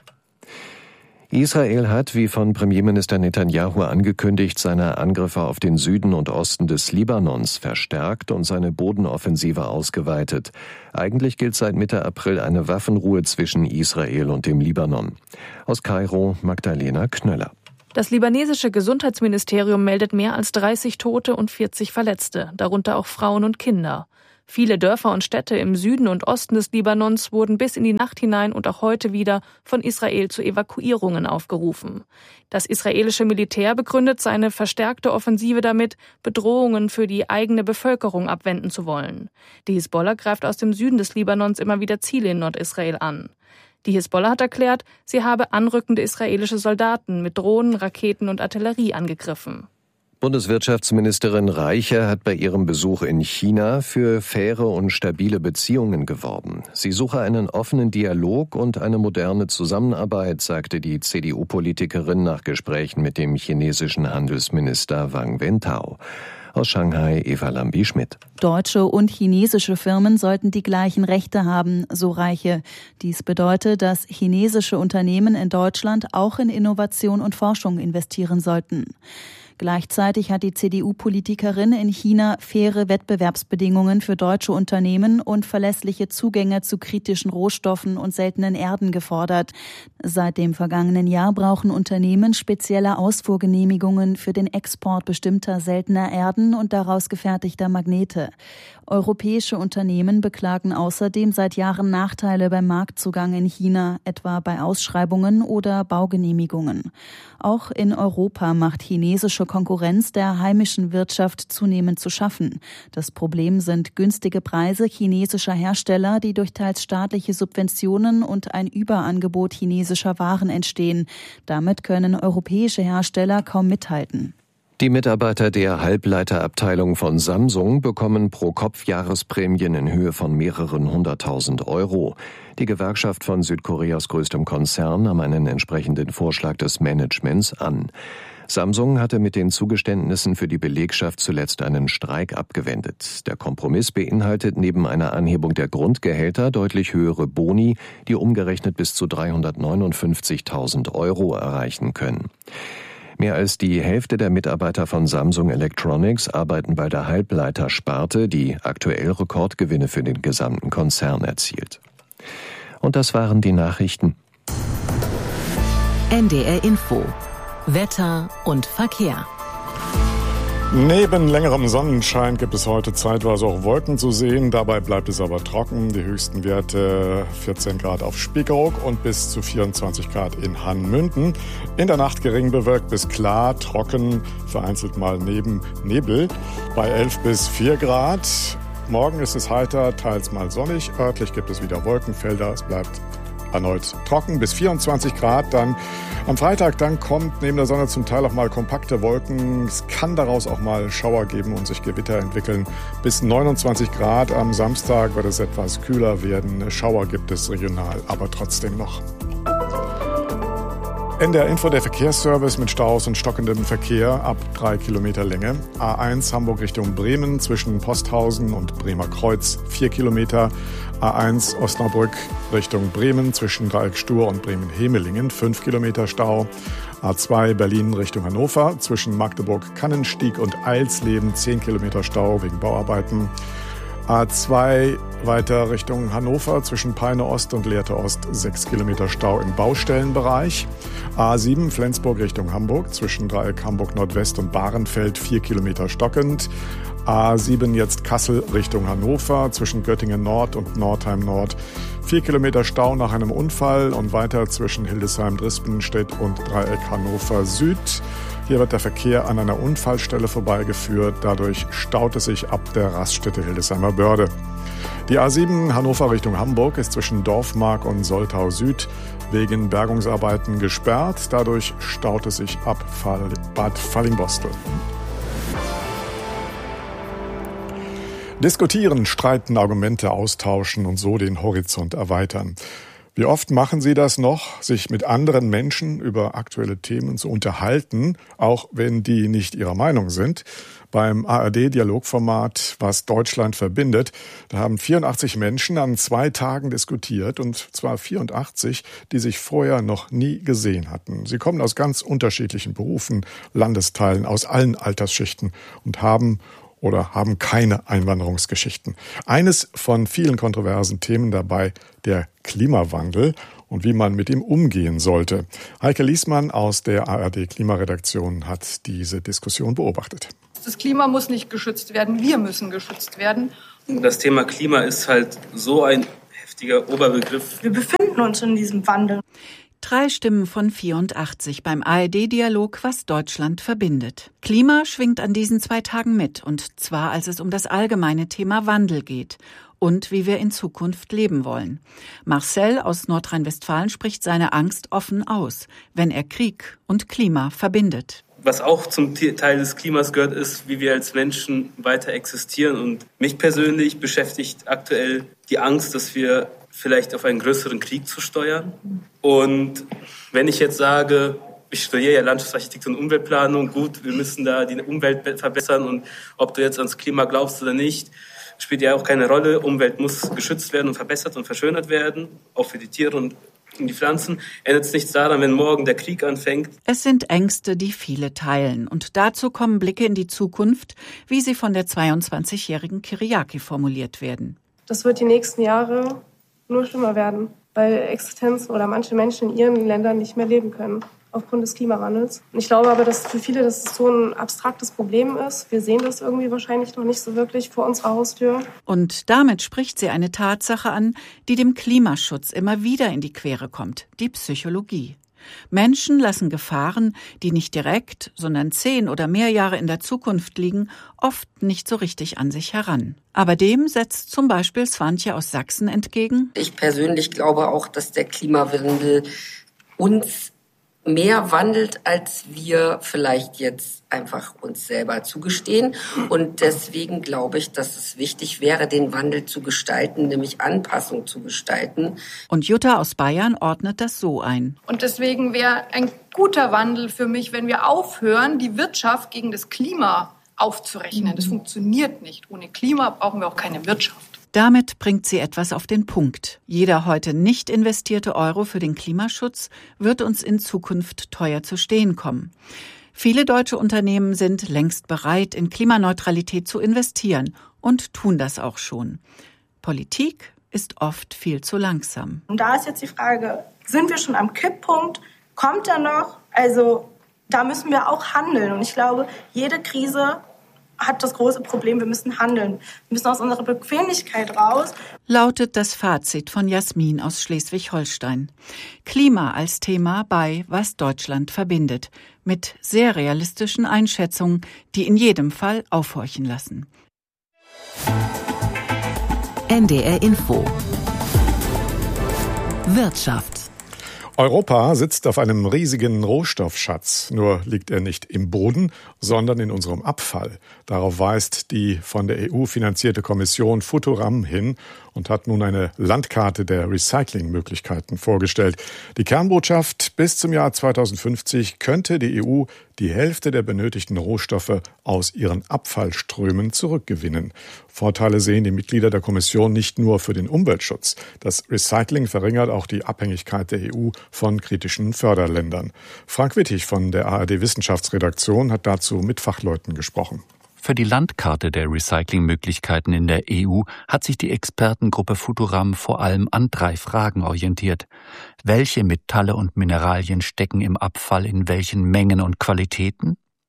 Israel hat, wie von Premierminister Netanyahu angekündigt, seine Angriffe auf den Süden und Osten des Libanons verstärkt und seine Bodenoffensive ausgeweitet. Eigentlich gilt seit Mitte April eine Waffenruhe zwischen Israel und dem Libanon. Aus Kairo Magdalena Knöller. Das libanesische Gesundheitsministerium meldet mehr als dreißig Tote und vierzig Verletzte, darunter auch Frauen und Kinder. Viele Dörfer und Städte im Süden und Osten des Libanons wurden bis in die Nacht hinein und auch heute wieder von Israel zu Evakuierungen aufgerufen. Das israelische Militär begründet seine verstärkte Offensive damit, Bedrohungen für die eigene Bevölkerung abwenden zu wollen. Die Hisbollah greift aus dem Süden des Libanons immer wieder Ziele in Nordisrael an. Die Hisbollah hat erklärt, sie habe anrückende israelische Soldaten mit Drohnen, Raketen und Artillerie angegriffen. Bundeswirtschaftsministerin Reiche hat bei ihrem Besuch in China für faire und stabile Beziehungen geworben. Sie suche einen offenen Dialog und eine moderne Zusammenarbeit, sagte die C D U-Politikerin nach Gesprächen mit dem chinesischen Handelsminister Wang Wentao. Aus Shanghai Eva Lambi-Schmidt. Deutsche und chinesische Firmen sollten die gleichen Rechte haben, so Reiche. Dies bedeutet, dass chinesische Unternehmen in Deutschland auch in Innovation und Forschung investieren sollten. Gleichzeitig hat die C D U-Politikerin in China faire Wettbewerbsbedingungen für deutsche Unternehmen und verlässliche Zugänge zu kritischen Rohstoffen und seltenen Erden gefordert. Seit dem vergangenen Jahr brauchen Unternehmen spezielle Ausfuhrgenehmigungen für den Export bestimmter seltener Erden und daraus gefertigter Magnete. Europäische Unternehmen beklagen außerdem seit Jahren Nachteile beim Marktzugang in China, etwa bei Ausschreibungen oder Baugenehmigungen. Auch in Europa macht chinesische Konkurrenz der heimischen Wirtschaft zunehmend zu schaffen. Das Problem sind günstige Preise chinesischer Hersteller, die durch teils staatliche Subventionen und ein Überangebot chinesischer Waren entstehen. Damit können europäische Hersteller kaum mithalten. Die Mitarbeiter der Halbleiterabteilung von Samsung bekommen pro Kopf Jahresprämien in Höhe von mehreren hunderttausend Euro. Die Gewerkschaft von Südkoreas größtem Konzern nahm einen entsprechenden Vorschlag des Managements an. Samsung hatte mit den Zugeständnissen für die Belegschaft zuletzt einen Streik abgewendet. Der Kompromiss beinhaltet neben einer Anhebung der Grundgehälter deutlich höhere Boni, die umgerechnet bis zu dreihundertneunundfünfzigtausend Euro erreichen können. Mehr als die Hälfte der Mitarbeiter von Samsung Electronics arbeiten bei der Halbleitersparte, die aktuell Rekordgewinne für den gesamten Konzern erzielt. Und das waren die Nachrichten. N D R Info. Wetter und Verkehr. Neben längerem Sonnenschein gibt es heute zeitweise auch Wolken zu sehen. Dabei bleibt es aber trocken. Die höchsten Werte vierzehn Grad auf Spiekeroog und bis zu vierundzwanzig Grad in Hannmünden. In der Nacht gering bewölkt bis klar, trocken, vereinzelt mal neben Nebel bei elf bis vier Grad. Morgen ist es heiter, teils mal sonnig. Örtlich gibt es wieder Wolkenfelder. Es bleibt erneut trocken bis vierundzwanzig Grad. Dann am Freitag dann kommt neben der Sonne zum Teil auch mal kompakte Wolken. Es kann daraus auch mal Schauer geben und sich Gewitter entwickeln. Bis neunundzwanzig Grad am Samstag wird es etwas kühler werden. Schauer gibt es regional, aber trotzdem noch. N D R Info, der Verkehrsservice mit Staus und stockendem Verkehr ab drei Kilometer Länge. A eins Hamburg Richtung Bremen zwischen Posthausen und Bremer Kreuz vier Kilometer. A eins Osnabrück Richtung Bremen zwischen Dreieck Stur und Bremen-Hemelingen fünf Kilometer Stau. A zwei Berlin Richtung Hannover zwischen Magdeburg-Kannenstieg und Eilsleben zehn Kilometer Stau wegen Bauarbeiten. A zwei weiter Richtung Hannover zwischen Peine Ost und Lehrte Ost sechs Kilometer Stau im Baustellenbereich. A sieben Flensburg Richtung Hamburg zwischen Dreieck Hamburg Nordwest und Bahrenfeld vier Kilometer stockend. A sieben jetzt Kassel Richtung Hannover zwischen Göttingen Nord und Nordheim Nord. Vier Kilometer Stau nach einem Unfall und weiter zwischen Hildesheim-Drispenstedt und Dreieck Hannover Süd. Hier wird der Verkehr an einer Unfallstelle vorbeigeführt. Dadurch staut es sich ab der Raststätte Hildesheimer Börde. Die A sieben Hannover Richtung Hamburg ist zwischen Dorfmark und Soltau Süd wegen Bergungsarbeiten gesperrt. Dadurch staut es sich ab Bad Fallingbostel. Diskutieren, streiten, Argumente austauschen und so den Horizont erweitern. Wie oft machen Sie das noch, sich mit anderen Menschen über aktuelle Themen zu unterhalten, auch wenn die nicht Ihrer Meinung sind? Beim A R D-Dialogformat Was Deutschland verbindet, da haben vierundachtzig Menschen an zwei Tagen diskutiert, und zwar vierundachtzig, die sich vorher noch nie gesehen hatten. Sie kommen aus ganz unterschiedlichen Berufen, Landesteilen, aus allen Altersschichten und haben oder haben keine Einwanderungsgeschichten. Eines von vielen kontroversen Themen dabei, der Klimawandel und wie man mit ihm umgehen sollte. Heike Liesmann aus der A R D-Klimaredaktion hat diese Diskussion beobachtet. Das Klima muss nicht geschützt werden, wir müssen geschützt werden. Das Thema Klima ist halt so ein heftiger Oberbegriff. Wir befinden uns in diesem Wandel. Drei Stimmen von vierundachtzig beim A R D-Dialog Was Deutschland verbindet. Klima schwingt an diesen zwei Tagen mit, und zwar als es um das allgemeine Thema Wandel geht und wie wir in Zukunft leben wollen. Marcel aus Nordrhein-Westfalen spricht seine Angst offen aus, wenn er Krieg und Klima verbindet. Was auch zum Teil des Klimas gehört, ist, wie wir als Menschen weiter existieren. Und mich persönlich beschäftigt aktuell die Angst, dass wir vielleicht auf einen größeren Krieg zu steuern. Und wenn ich jetzt sage, ich studiere ja Landschaftsarchitektur und Umweltplanung, gut, wir müssen da die Umwelt verbessern, und ob du jetzt ans Klima glaubst oder nicht, spielt ja auch keine Rolle. Umwelt muss geschützt werden und verbessert und verschönert werden, auch für die Tiere und die Pflanzen. Ändert es nichts daran, wenn morgen der Krieg anfängt. Es sind Ängste, die viele teilen. Und dazu kommen Blicke in die Zukunft, wie sie von der zweiundzwanzigjährigen Kyriaki formuliert werden. Das wird die nächsten Jahre nur schlimmer werden, weil Existenzen oder manche Menschen in ihren Ländern nicht mehr leben können aufgrund des Klimawandels. Und ich glaube aber, dass für viele das so ein abstraktes Problem ist. Wir sehen das irgendwie wahrscheinlich noch nicht so wirklich vor unserer Haustür. Und damit spricht sie eine Tatsache an, die dem Klimaschutz immer wieder in die Quere kommt: die Psychologie. Menschen lassen Gefahren, die nicht direkt, sondern zehn oder mehr Jahre in der Zukunft liegen, oft nicht so richtig an sich heran. Aber dem setzt zum Beispiel Swantje aus Sachsen entgegen: Ich persönlich glaube auch, dass der Klimawandel uns mehr wandelt, als wir vielleicht jetzt einfach uns selber zugestehen. Und deswegen glaube ich, dass es wichtig wäre, den Wandel zu gestalten, nämlich Anpassung zu gestalten. Und Jutta aus Bayern ordnet das so ein. Und deswegen wäre ein guter Wandel für mich, wenn wir aufhören, die Wirtschaft gegen das Klima aufzurechnen. Das funktioniert nicht. Ohne Klima brauchen wir auch keine Wirtschaft. Damit bringt sie etwas auf den Punkt. Jeder heute nicht investierte Euro für den Klimaschutz wird uns in Zukunft teuer zu stehen kommen. Viele deutsche Unternehmen sind längst bereit, in Klimaneutralität zu investieren und tun das auch schon. Politik ist oft viel zu langsam. Und da ist jetzt die Frage, sind wir schon am Kipppunkt? Kommt er noch? Also da müssen wir auch handeln. Und ich glaube, jede Krise hat das große Problem, wir müssen handeln. Wir müssen aus unserer Bequemlichkeit raus. Lautet das Fazit von Jasmin aus Schleswig-Holstein. Klima als Thema bei Was Deutschland verbindet. Mit sehr realistischen Einschätzungen, die in jedem Fall aufhorchen lassen. N D R Info. Wirtschaft. Europa sitzt auf einem riesigen Rohstoffschatz, nur liegt er nicht im Boden, sondern in unserem Abfall. Darauf weist die von der E U finanzierte Kommission Futuram hin und hat nun eine Landkarte der Recyclingmöglichkeiten vorgestellt. Die Kernbotschaft: bis zum Jahr zweitausendfünfzig könnte die E U die Hälfte der benötigten Rohstoffe aus ihren Abfallströmen zurückgewinnen. Vorteile sehen die Mitglieder der Kommission nicht nur für den Umweltschutz. Das Recycling verringert auch die Abhängigkeit der E U von kritischen Förderländern. Frank Wittig von der A R D-Wissenschaftsredaktion hat dazu mit Fachleuten gesprochen. Für die Landkarte der Recyclingmöglichkeiten in der E U hat sich die Expertengruppe Futuram vor allem an drei Fragen orientiert. Welche Metalle und Mineralien stecken im Abfall in welchen Mengen und Qualitäten?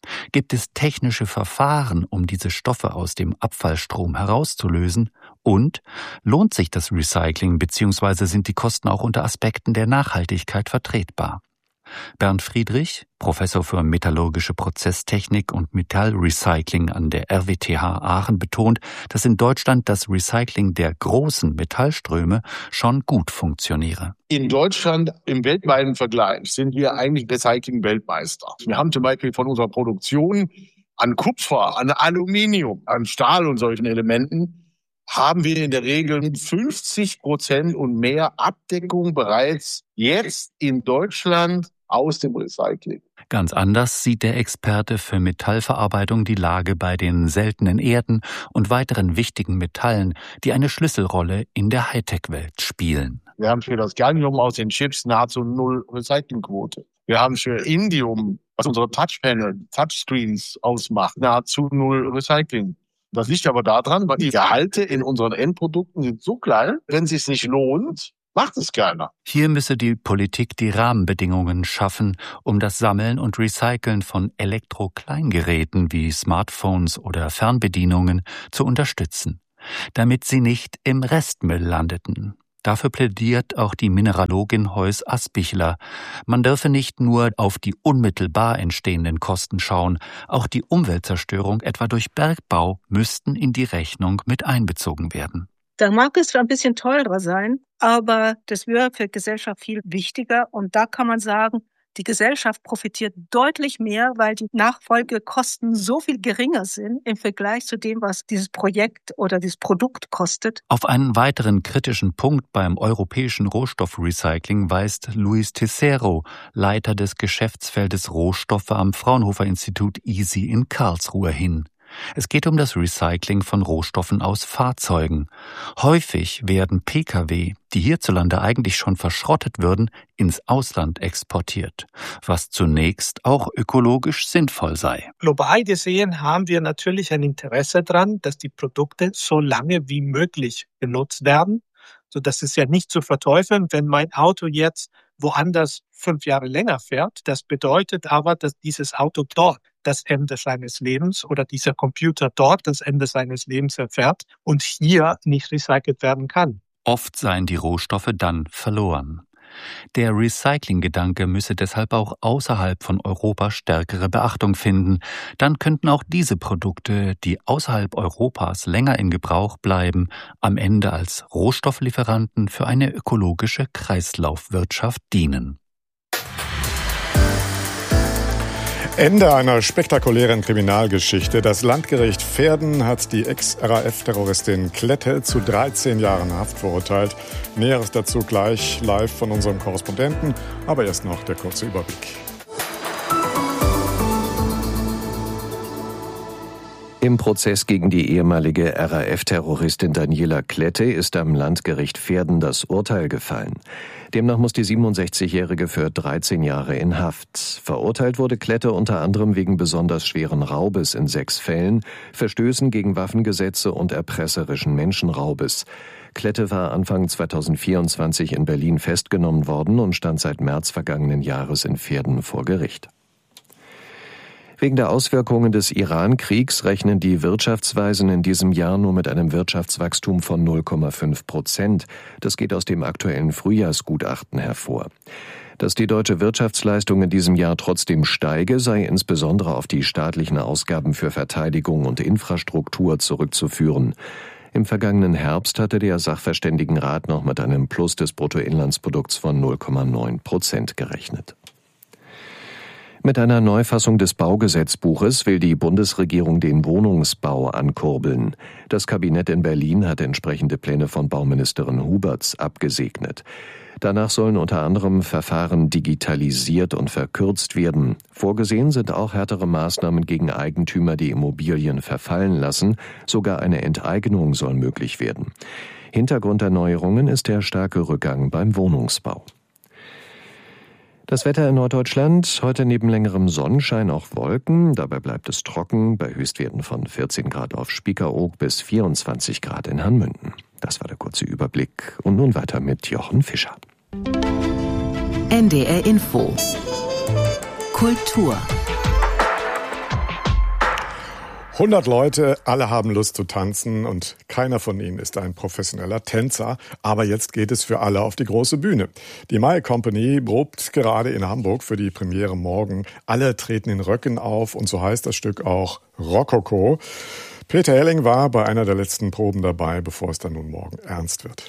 Gibt es technische Verfahren, um diese Stoffe aus dem Abfallstrom herauszulösen? Und lohnt sich das Recycling bzw. sind die Kosten auch unter Aspekten der Nachhaltigkeit vertretbar? Bernd Friedrich, Professor für metallurgische Prozesstechnik und Metallrecycling an der R W T H Aachen, betont, dass in Deutschland das Recycling der großen Metallströme schon gut funktioniere. In Deutschland im weltweiten Vergleich sind wir eigentlich Recycling-Weltmeister. Wir haben zum Beispiel von unserer Produktion an Kupfer, an Aluminium, an Stahl und solchen Elementen haben wir in der Regel fünfzig Prozent und mehr Abdeckung bereits jetzt in Deutschland aus dem Recycling. Ganz anders sieht der Experte für Metallverarbeitung die Lage bei den seltenen Erden und weiteren wichtigen Metallen, die eine Schlüsselrolle in der Hightech-Welt spielen. Wir haben für das Gallium aus den Chips nahezu null Recyclingquote. Wir haben für Indium, was unsere Touchpanel, Touchscreens ausmacht, nahezu null Recycling. Das liegt aber daran, weil die Gehalte in unseren Endprodukten sind so klein, wenn es sich nicht lohnt, macht es keiner. Hier müsse die Politik die Rahmenbedingungen schaffen, um das Sammeln und Recyceln von Elektro-Kleingeräten wie Smartphones oder Fernbedienungen zu unterstützen, damit sie nicht im Restmüll landeten. Dafür plädiert auch die Mineralogin Heus Asbichler. Man dürfe nicht nur auf die unmittelbar entstehenden Kosten schauen, auch die Umweltzerstörung etwa durch Bergbau müssten in die Rechnung mit einbezogen werden. Da mag es ein bisschen teurer sein, aber das wäre für die Gesellschaft viel wichtiger. Und da kann man sagen, die Gesellschaft profitiert deutlich mehr, weil die Nachfolgekosten so viel geringer sind im Vergleich zu dem, was dieses Projekt oder dieses Produkt kostet. Auf einen weiteren kritischen Punkt beim europäischen Rohstoffrecycling weist Luis Tissero, Leiter des Geschäftsfeldes Rohstoffe am Fraunhofer Institut I S I in Karlsruhe, hin. Es geht um das Recycling von Rohstoffen aus Fahrzeugen. Häufig werden P K W, die hierzulande eigentlich schon verschrottet würden, ins Ausland exportiert, was zunächst auch ökologisch sinnvoll sei. Global gesehen haben wir natürlich ein Interesse daran, dass die Produkte so lange wie möglich genutzt werden. So, das ist ja nicht zu verteufeln, wenn mein Auto jetzt woanders fünf Jahre länger fährt. Das bedeutet aber, dass dieses Auto dort das Ende seines Lebens oder dieser Computer dort das Ende seines Lebens erfährt und hier nicht recycelt werden kann. Oft seien die Rohstoffe dann verloren. Der Recycling-Gedanke müsse deshalb auch außerhalb von Europa stärkere Beachtung finden. Dann könnten auch diese Produkte, die außerhalb Europas länger in Gebrauch bleiben, am Ende als Rohstofflieferanten für eine ökologische Kreislaufwirtschaft dienen. Ende einer spektakulären Kriminalgeschichte. Das Landgericht Verden hat die Ex-R A F-Terroristin Klette zu dreizehn Jahren Haft verurteilt. Näheres dazu gleich live von unserem Korrespondenten. Aber erst noch der kurze Überblick. Im Prozess gegen die ehemalige R A F-Terroristin Daniela Klette ist am Landgericht Verden das Urteil gefallen. Demnach muss die siebenundsechzigjährige für dreizehn Jahre in Haft. Verurteilt wurde Klette unter anderem wegen besonders schweren Raubes in sechs Fällen, Verstößen gegen Waffengesetze und erpresserischen Menschenraubes. Klette war Anfang zweitausendvierundzwanzig in Berlin festgenommen worden und stand seit März vergangenen Jahres in Verden vor Gericht. Wegen der Auswirkungen des Iran-Kriegs rechnen die Wirtschaftsweisen in diesem Jahr nur mit einem Wirtschaftswachstum von null Komma fünf Prozent. Das geht aus dem aktuellen Frühjahrsgutachten hervor. Dass die deutsche Wirtschaftsleistung in diesem Jahr trotzdem steige, sei insbesondere auf die staatlichen Ausgaben für Verteidigung und Infrastruktur zurückzuführen. Im vergangenen Herbst hatte der Sachverständigenrat noch mit einem Plus des Bruttoinlandsprodukts von null Komma neun Prozent gerechnet. Mit einer Neufassung des Baugesetzbuches will die Bundesregierung den Wohnungsbau ankurbeln. Das Kabinett in Berlin hat entsprechende Pläne von Bauministerin Huberts abgesegnet. Danach sollen unter anderem Verfahren digitalisiert und verkürzt werden. Vorgesehen sind auch härtere Maßnahmen gegen Eigentümer, die Immobilien verfallen lassen. Sogar eine Enteignung soll möglich werden. Hintergrund der Neuerungen ist der starke Rückgang beim Wohnungsbau. Das Wetter in Norddeutschland, heute neben längerem Sonnenschein auch Wolken, dabei bleibt es trocken, bei Höchstwerten von vierzehn Grad auf Spiekeroog bis vierundzwanzig Grad in Hanmünden. Das war der kurze Überblick und nun weiter mit Jochen Fischer. N D R Info Kultur. hundert Leute, alle haben Lust zu tanzen und keiner von ihnen ist ein professioneller Tänzer. Aber jetzt geht es für alle auf die große Bühne. Die Mai Company probt gerade in Hamburg für die Premiere morgen. Alle treten in Röcken auf und so heißt das Stück auch Rokoko. Peter Helling war bei einer der letzten Proben dabei, bevor es dann nun morgen ernst wird.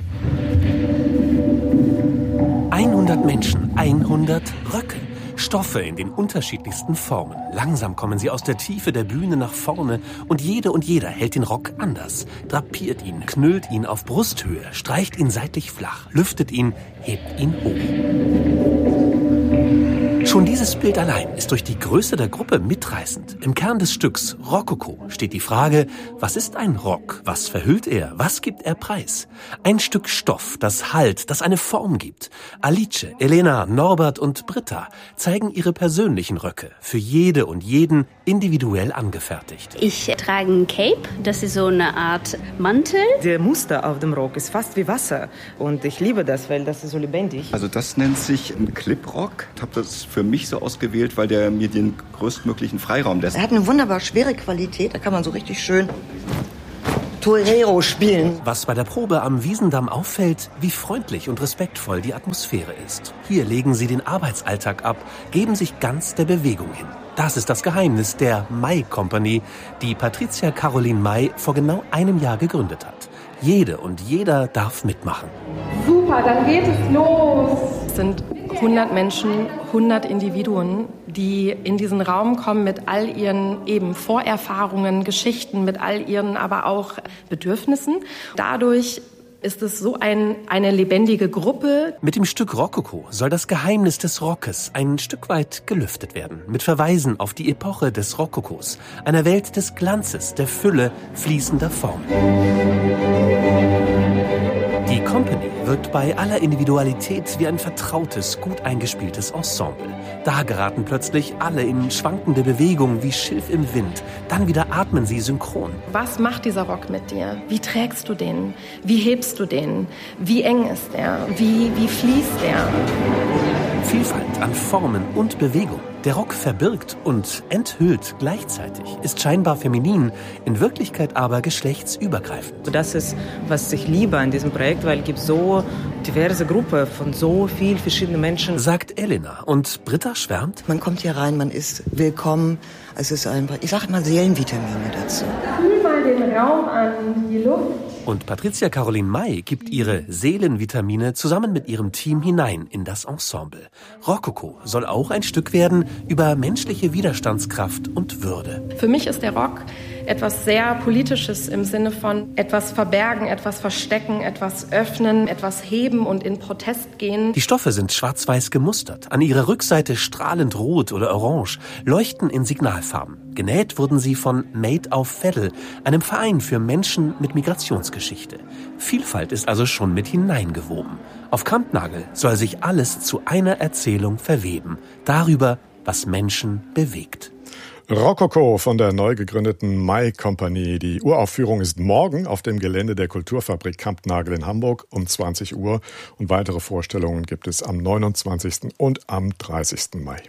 hundert Menschen, hundert Röcke. Stoffe in den unterschiedlichsten Formen. Langsam kommen sie aus der Tiefe der Bühne nach vorne und jede und jeder hält den Rock anders. Drapiert ihn, knüllt ihn auf Brusthöhe, streicht ihn seitlich flach, lüftet ihn, hebt ihn hoch. Schon dieses Bild allein ist durch die Größe der Gruppe mitreißend. Im Kern des Stücks Rokoko steht die Frage, was ist ein Rock? Was verhüllt er? Was gibt er preis? Ein Stück Stoff, das Halt, das eine Form gibt. Alice, Elena, Norbert und Britta zeigen ihre persönlichen Röcke, für jede und jeden individuell angefertigt. Ich trage ein Cape, das ist so eine Art Mantel. Der Muster auf dem Rock ist fast wie Wasser und ich liebe das, weil das ist so lebendig. Also das nennt sich ein Clip-Rock. Ich habe das für mich so ausgewählt, weil der mir den größtmöglichen Freiraum lässt. Er hat eine wunderbar schwere Qualität, da kann man so richtig schön Torero spielen. Was bei der Probe am Wiesendamm auffällt, wie freundlich und respektvoll die Atmosphäre ist. Hier legen sie den Arbeitsalltag ab, geben sich ganz der Bewegung hin. Das ist das Geheimnis der Mai Company, die Patricia Caroline May vor genau einem Jahr gegründet hat. Jede und jeder darf mitmachen. Super, dann geht es los. Es sind hundert Menschen, hundert Individuen, die in diesen Raum kommen mit all ihren eben Vorerfahrungen, Geschichten, mit all ihren aber auch Bedürfnissen. Dadurch ist es so ein, eine lebendige Gruppe. Mit dem Stück Rokoko soll das Geheimnis des Rockes ein Stück weit gelüftet werden. Mit Verweisen auf die Epoche des Rokokos, einer Welt des Glanzes, der Fülle, fließender Formen. Die Company wirkt bei aller Individualität wie ein vertrautes, gut eingespieltes Ensemble. Da geraten plötzlich alle in schwankende Bewegung wie Schilf im Wind. Dann wieder atmen sie synchron. Was macht dieser Rock mit dir? Wie trägst du den? Wie hebst du den? Wie eng ist er? Wie, wie fließt er? Vielfalt an Formen und Bewegung. Der Rock verbirgt und enthüllt gleichzeitig, ist scheinbar feminin, in Wirklichkeit aber geschlechtsübergreifend. Das ist, was ich liebe an diesem Projekt, weil es gibt so diverse Gruppe von so vielen verschiedenen Menschen. Sagt Elena und Britta schwärmt. Man kommt hier rein, man ist willkommen. Es ist einfach, ich sage mal Seelenvitamine dazu. Fühl mal den Raum an, die Luft. Und Patricia Caroline May gibt ihre Seelenvitamine zusammen mit ihrem Team hinein in das Ensemble. Rokoko soll auch ein Stück werden über menschliche Widerstandskraft und Würde. Für mich ist der Rock etwas sehr Politisches im Sinne von etwas verbergen, etwas verstecken, etwas öffnen, etwas heben und in Protest gehen. Die Stoffe sind schwarz-weiß gemustert, an ihrer Rückseite strahlend rot oder orange, leuchten in Signalfarben. Genäht wurden sie von Made of Veddel, einem Verein für Menschen mit Migrationsgeschichte. Vielfalt ist also schon mit hineingewoben. Auf Kampnagel soll sich alles zu einer Erzählung verweben, darüber, was Menschen bewegt. Rokoko von der neu gegründeten Mai Company. Die Uraufführung ist morgen auf dem Gelände der Kulturfabrik Kampnagel in Hamburg um zwanzig Uhr. Und weitere Vorstellungen gibt es am neunundzwanzigsten und am dreißigsten Mai.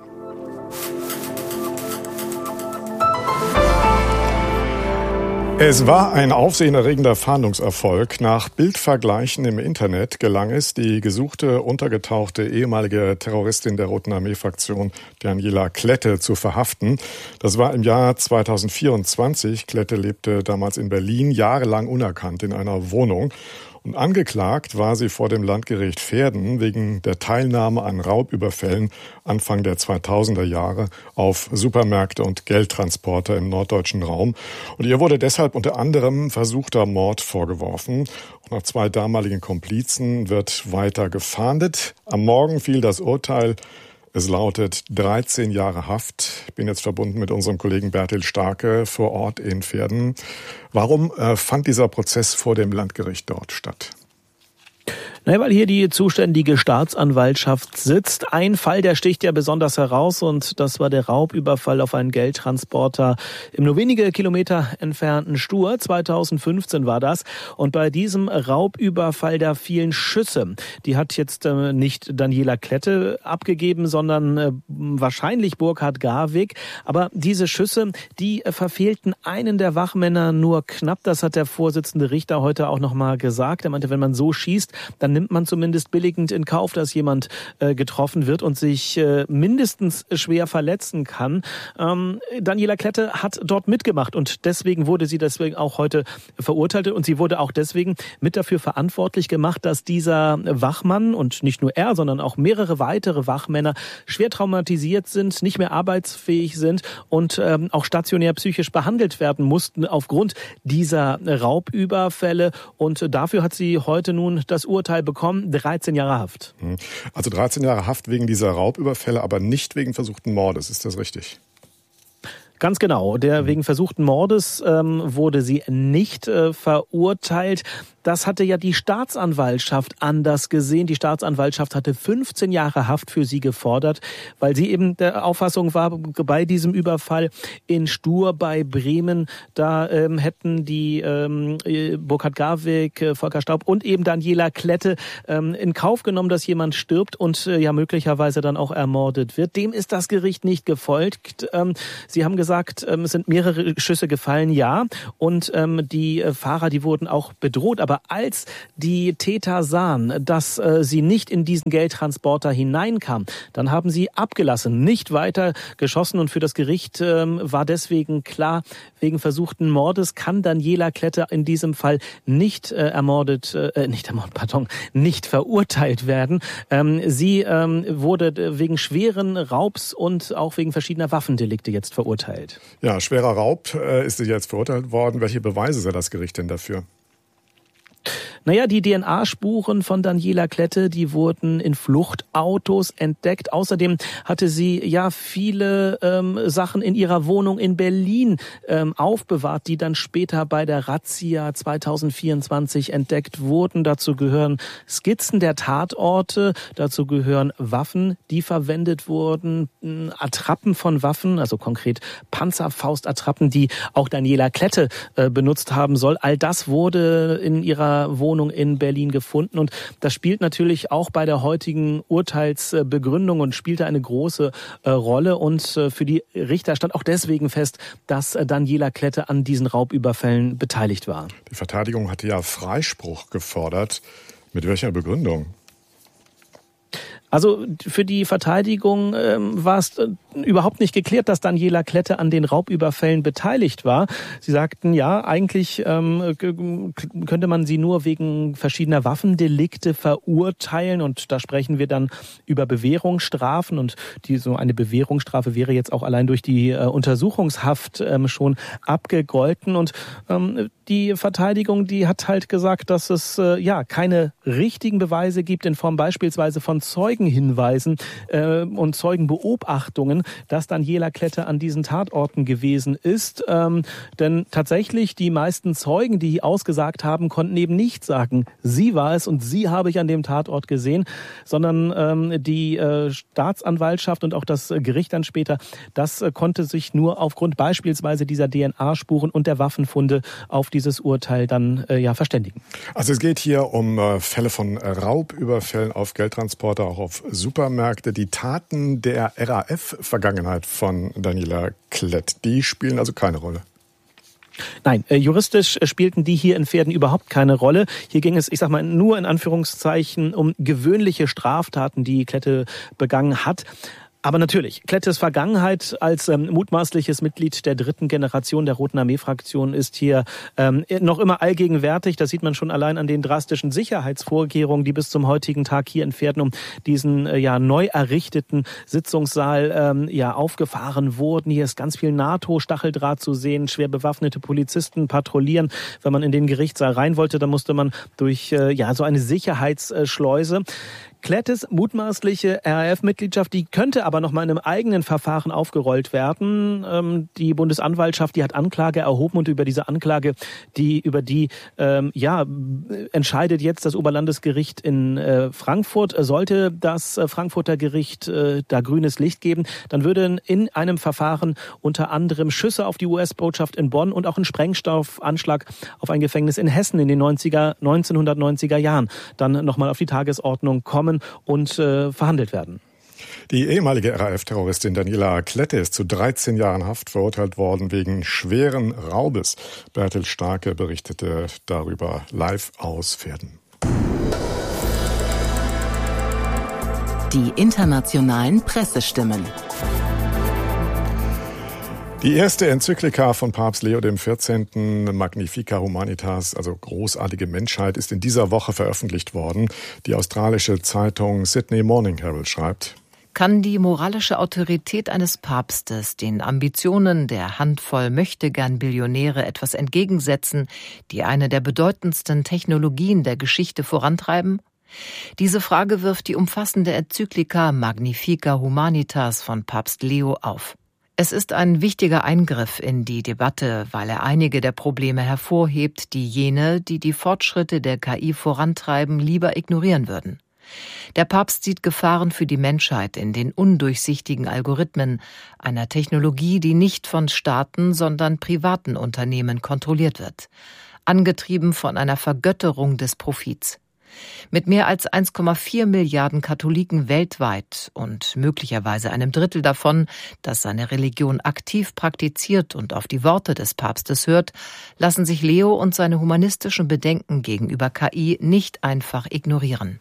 Es war ein aufsehenerregender Fahndungserfolg. Nach Bildvergleichen im Internet gelang es, die gesuchte, untergetauchte ehemalige Terroristin der Roten Armee-Fraktion Daniela Klette zu verhaften. Das war im Jahr zweitausendvierundzwanzig. Klette lebte damals in Berlin, jahrelang unerkannt in einer Wohnung. Und angeklagt war sie vor dem Landgericht Verden wegen der Teilnahme an Raubüberfällen Anfang der zweitausender Jahre auf Supermärkte und Geldtransporter im norddeutschen Raum. Und ihr wurde deshalb unter anderem versuchter Mord vorgeworfen. Und nach zwei damaligen Komplizen wird weiter gefahndet. Am Morgen fiel das Urteil. Es lautet dreizehn Jahre Haft. Ich bin jetzt verbunden mit unserem Kollegen Bertil Starke vor Ort in Verden. Warum äh, fand dieser Prozess vor dem Landgericht dort statt? Naja, weil hier die zuständige Staatsanwaltschaft sitzt. Ein Fall, der sticht ja besonders heraus, und das war der Raubüberfall auf einen Geldtransporter im nur wenige Kilometer entfernten Stur. zweitausendfünfzehn war das. Und bei diesem Raubüberfall, da fielen Schüsse. Die hat jetzt äh, nicht Daniela Klette abgegeben, sondern äh, wahrscheinlich Burkhard Garwig. Aber diese Schüsse, die äh, verfehlten einen der Wachmänner nur knapp. Das hat der Vorsitzende Richter heute auch nochmal gesagt. Er meinte, wenn man so schießt, dann nimmt man zumindest billigend in Kauf, dass jemand äh, getroffen wird und sich äh, mindestens schwer verletzen kann. Ähm, Daniela Klette hat dort mitgemacht, und deswegen wurde sie deswegen auch heute verurteilt, und sie wurde auch deswegen mit dafür verantwortlich gemacht, dass dieser Wachmann, und nicht nur er, sondern auch mehrere weitere Wachmänner schwer traumatisiert sind, nicht mehr arbeitsfähig sind und ähm, auch stationär psychisch behandelt werden mussten aufgrund dieser Raubüberfälle. Und dafür hat sie heute nun das Urteil bekommen, dreizehn Jahre Haft. Also dreizehn Jahre Haft wegen dieser Raubüberfälle, aber nicht wegen versuchten Mordes, ist das richtig? Ganz genau. Der wegen versuchten Mordes ähm, wurde sie nicht äh, verurteilt. Das hatte ja die Staatsanwaltschaft anders gesehen. Die Staatsanwaltschaft hatte fünfzehn Jahre Haft für sie gefordert, weil sie eben der Auffassung war, bei diesem Überfall in Stur bei Bremen, da ähm, hätten die ähm, Burkhard Garwig, äh, Volker Staub und eben Daniela Klette ähm, in Kauf genommen, dass jemand stirbt und äh, ja möglicherweise dann auch ermordet wird. Dem ist das Gericht nicht gefolgt. Ähm, sie haben gesagt, ähm, es sind mehrere Schüsse gefallen, ja, und ähm, die äh, Fahrer, die wurden auch bedroht, aber als die Täter sahen, dass äh, sie nicht in diesen Geldtransporter hineinkamen, dann haben sie abgelassen, nicht weiter geschossen, und für das Gericht ähm, war deswegen klar, wegen versuchten Mordes kann Daniela Klette in diesem Fall nicht äh, ermordet, äh, nicht ermordet, pardon, nicht verurteilt werden. Ähm, sie ähm, wurde wegen schweren Raubs und auch wegen verschiedener Waffendelikte jetzt verurteilt. Ja, schwerer Raub äh, ist sie jetzt verurteilt worden. Welche Beweise sah das Gericht denn dafür? Naja, die D N A-Spuren von Daniela Klette, die wurden in Fluchtautos entdeckt. Außerdem hatte sie ja viele ähm, Sachen in ihrer Wohnung in Berlin ähm, aufbewahrt, die dann später bei der Razzia zweitausendvierundzwanzig entdeckt wurden. Dazu gehören Skizzen der Tatorte, dazu gehören Waffen, die verwendet wurden, Attrappen von Waffen, also konkret Panzerfaustattrappen, die auch Daniela Klette äh, benutzt haben soll. All das wurde in ihrer Wohnung in Berlin gefunden, und das spielt natürlich auch bei der heutigen Urteilsbegründung und spielte eine große äh, Rolle, und äh, für die Richter stand auch deswegen fest, dass äh, Daniela Klette an diesen Raubüberfällen beteiligt war. Die Verteidigung hatte ja Freispruch gefordert. Mit welcher Begründung? Also für die Verteidigung ähm, war es äh, überhaupt nicht geklärt, dass Daniela Klette an den Raubüberfällen beteiligt war. Sie sagten, ja, eigentlich ähm, könnte man sie nur wegen verschiedener Waffendelikte verurteilen, und da sprechen wir dann über Bewährungsstrafen, und die, so eine Bewährungsstrafe wäre jetzt auch allein durch die äh, Untersuchungshaft ähm, schon abgegolten, und ähm, die Verteidigung, die hat halt gesagt, dass es äh, ja keine richtigen Beweise gibt in Form beispielsweise von Zeugenhinweisen äh, und Zeugenbeobachtungen, dass Daniela Klette an diesen Tatorten gewesen ist. Ähm, denn tatsächlich die meisten Zeugen, die ausgesagt haben, konnten eben nicht sagen, sie war es und sie habe ich an dem Tatort gesehen, sondern ähm, die äh, Staatsanwaltschaft und auch das Gericht dann später, das äh, konnte sich nur aufgrund beispielsweise dieser D N A-Spuren und der Waffenfunde auf dieses Urteil dann äh, ja verständigen. Also es geht hier um äh, Fälle von Raubüberfällen auf Geldtransporter, auch auf Supermärkte. Die Taten der R A F-Vergangenheit von Daniela Klette, die spielen also keine Rolle. Nein, äh, juristisch äh, spielten die hier in Pferden überhaupt keine Rolle. Hier ging es, ich sag mal, nur in Anführungszeichen um gewöhnliche Straftaten, die Klette begangen hat. Aber natürlich, Klettes Vergangenheit als ähm, mutmaßliches Mitglied der dritten Generation der Roten Armee-Fraktion ist hier ähm, noch immer allgegenwärtig. Das sieht man schon allein an den drastischen Sicherheitsvorkehrungen, die bis zum heutigen Tag hier in Pferden um diesen äh, ja neu errichteten Sitzungssaal ähm, ja aufgefahren wurden. Hier ist ganz viel NATO-Stacheldraht zu sehen, schwer bewaffnete Polizisten patrouillieren. Wenn man in den Gerichtssaal rein wollte, dann musste man durch äh, ja so eine Sicherheitsschleuse. Klettes mutmaßliche R A F-Mitgliedschaft, die könnte aber noch mal in einem eigenen Verfahren aufgerollt werden. Ähm, die Bundesanwaltschaft, die hat Anklage erhoben und über diese Anklage, die über die ähm, ja entscheidet jetzt das Oberlandesgericht in äh, Frankfurt. Sollte das äh, Frankfurter Gericht äh, da grünes Licht geben, dann würden in einem Verfahren unter anderem Schüsse auf die U S-Botschaft in Bonn und auch ein Sprengstoffanschlag auf ein Gefängnis in Hessen in den neunzehnhundertneunziger Jahren dann nochmal auf die Tagesordnung kommen und äh, verhandelt werden. Die ehemalige R A F-Terroristin Daniela Klette ist zu dreizehn Jahren Haft verurteilt worden wegen schweren Raubes. Bertel Starke berichtete darüber live aus Pferden. Die internationalen Pressestimmen. Die erste Enzyklika von Papst Leo der vierzehnten. Magnifica Humanitas, also großartige Menschheit, ist in dieser Woche veröffentlicht worden. Die australische Zeitung Sydney Morning Herald schreibt: Kann die moralische Autorität eines Papstes den Ambitionen der Handvoll Möchtegern-Billionäre etwas entgegensetzen, die eine der bedeutendsten Technologien der Geschichte vorantreiben? Diese Frage wirft die umfassende Enzyklika Magnifica Humanitas von Papst Leo auf. Es ist ein wichtiger Eingriff in die Debatte, weil er einige der Probleme hervorhebt, die jene, die die Fortschritte der K I vorantreiben, lieber ignorieren würden. Der Papst sieht Gefahren für die Menschheit in den undurchsichtigen Algorithmen, einer Technologie, die nicht von Staaten, sondern privaten Unternehmen kontrolliert wird, angetrieben von einer Vergötterung des Profits. Mit mehr als eins Komma vier Milliarden Katholiken weltweit und möglicherweise einem Drittel davon, das seine Religion aktiv praktiziert und auf die Worte des Papstes hört, lassen sich Leo und seine humanistischen Bedenken gegenüber K I nicht einfach ignorieren.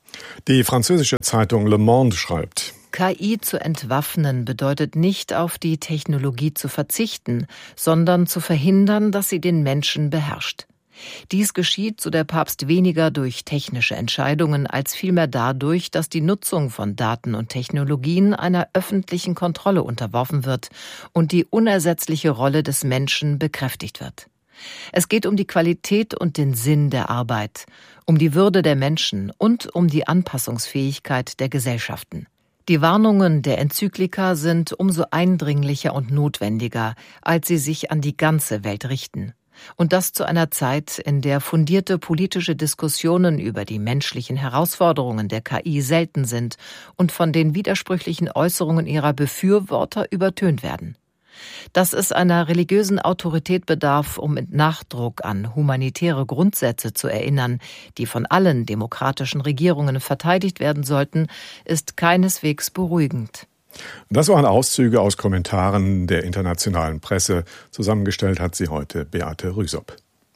Die französische Zeitung Le Monde schreibt: K I zu entwaffnen bedeutet nicht, auf die Technologie zu verzichten, sondern zu verhindern, dass sie den Menschen beherrscht. Dies geschieht, so der Papst, weniger durch technische Entscheidungen, als vielmehr dadurch, dass die Nutzung von Daten und Technologien einer öffentlichen Kontrolle unterworfen wird und die unersetzliche Rolle des Menschen bekräftigt wird. Es geht um die Qualität und den Sinn der Arbeit, um die Würde der Menschen und um die Anpassungsfähigkeit der Gesellschaften. Die Warnungen der Enzyklika sind umso eindringlicher und notwendiger, als sie sich an die ganze Welt richten. Und das zu einer Zeit, in der fundierte politische Diskussionen über die menschlichen Herausforderungen der K I selten sind und von den widersprüchlichen Äußerungen ihrer Befürworter übertönt werden. Dass es einer religiösen Autorität bedarf, um mit Nachdruck an humanitäre Grundsätze zu erinnern, die von allen demokratischen Regierungen verteidigt werden sollten, ist keineswegs beruhigend. Das waren Auszüge aus Kommentaren der internationalen Presse. Zusammengestellt hat sie heute Beate Rüsop.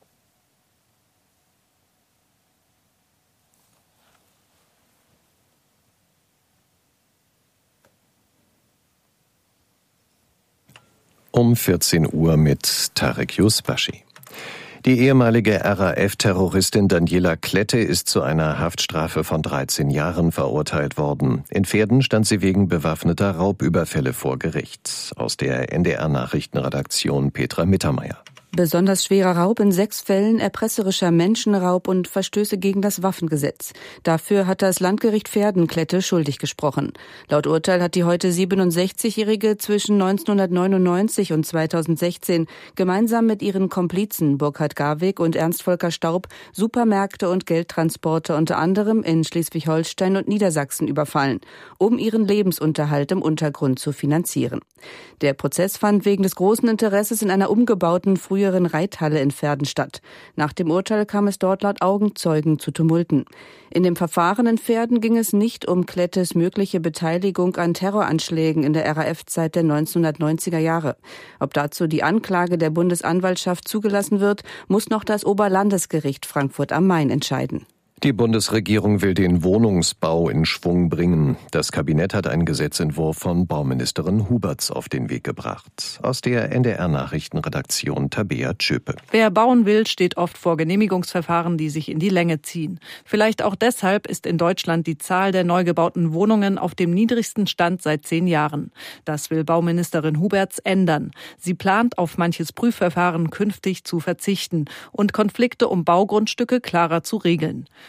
Um vierzehn Uhr mit Tarek Yusbashi. Die ehemalige R A F-Terroristin Daniela Klette ist zu einer Haftstrafe von dreizehn Jahren verurteilt worden. In Pferden stand sie wegen bewaffneter Raubüberfälle vor Gericht. Aus der N D R-Nachrichtenredaktion Petra Mittermeier. Besonders schwerer Raub in sechs Fällen, erpresserischer Menschenraub und Verstöße gegen das Waffengesetz. Dafür hat das Landgericht Pferden Klette schuldig gesprochen. Laut Urteil hat die heute siebenundsechzigjährige zwischen neunzehnhundertneunundneunzig und zweitausendsechzehn gemeinsam mit ihren Komplizen Burkhard Garwig und Ernst Volker Staub Supermärkte und Geldtransporte unter anderem in Schleswig-Holstein und Niedersachsen überfallen, um ihren Lebensunterhalt im Untergrund zu finanzieren. Der Prozess fand wegen des großen Interesses in einer umgebauten früheren Reithalle in Pferden statt. Nach dem Urteil kam es dort laut Augenzeugen zu Tumulten. In dem Verfahren in Pferden ging es nicht um Klettes mögliche Beteiligung an Terroranschlägen in der R A F-Zeit der neunzehnhundertneunziger Jahre. Ob dazu die Anklage der Bundesanwaltschaft zugelassen wird, muss noch das Oberlandesgericht Frankfurt am Main entscheiden. Die Bundesregierung will den Wohnungsbau in Schwung bringen. Das Kabinett hat einen Gesetzentwurf von Bauministerin Huberts auf den Weg gebracht. Aus der N D R-Nachrichtenredaktion Tabea Tschöpe. Wer bauen will, steht oft vor Genehmigungsverfahren, die sich in die Länge ziehen. Vielleicht auch deshalb ist in Deutschland die Zahl der neu gebauten Wohnungen auf dem niedrigsten Stand seit zehn Jahren. Das will Bauministerin Huberts ändern. Sie plant, auf manches Prüfverfahren künftig zu verzichten und Konflikte um Baugrundstücke klarer zu regeln.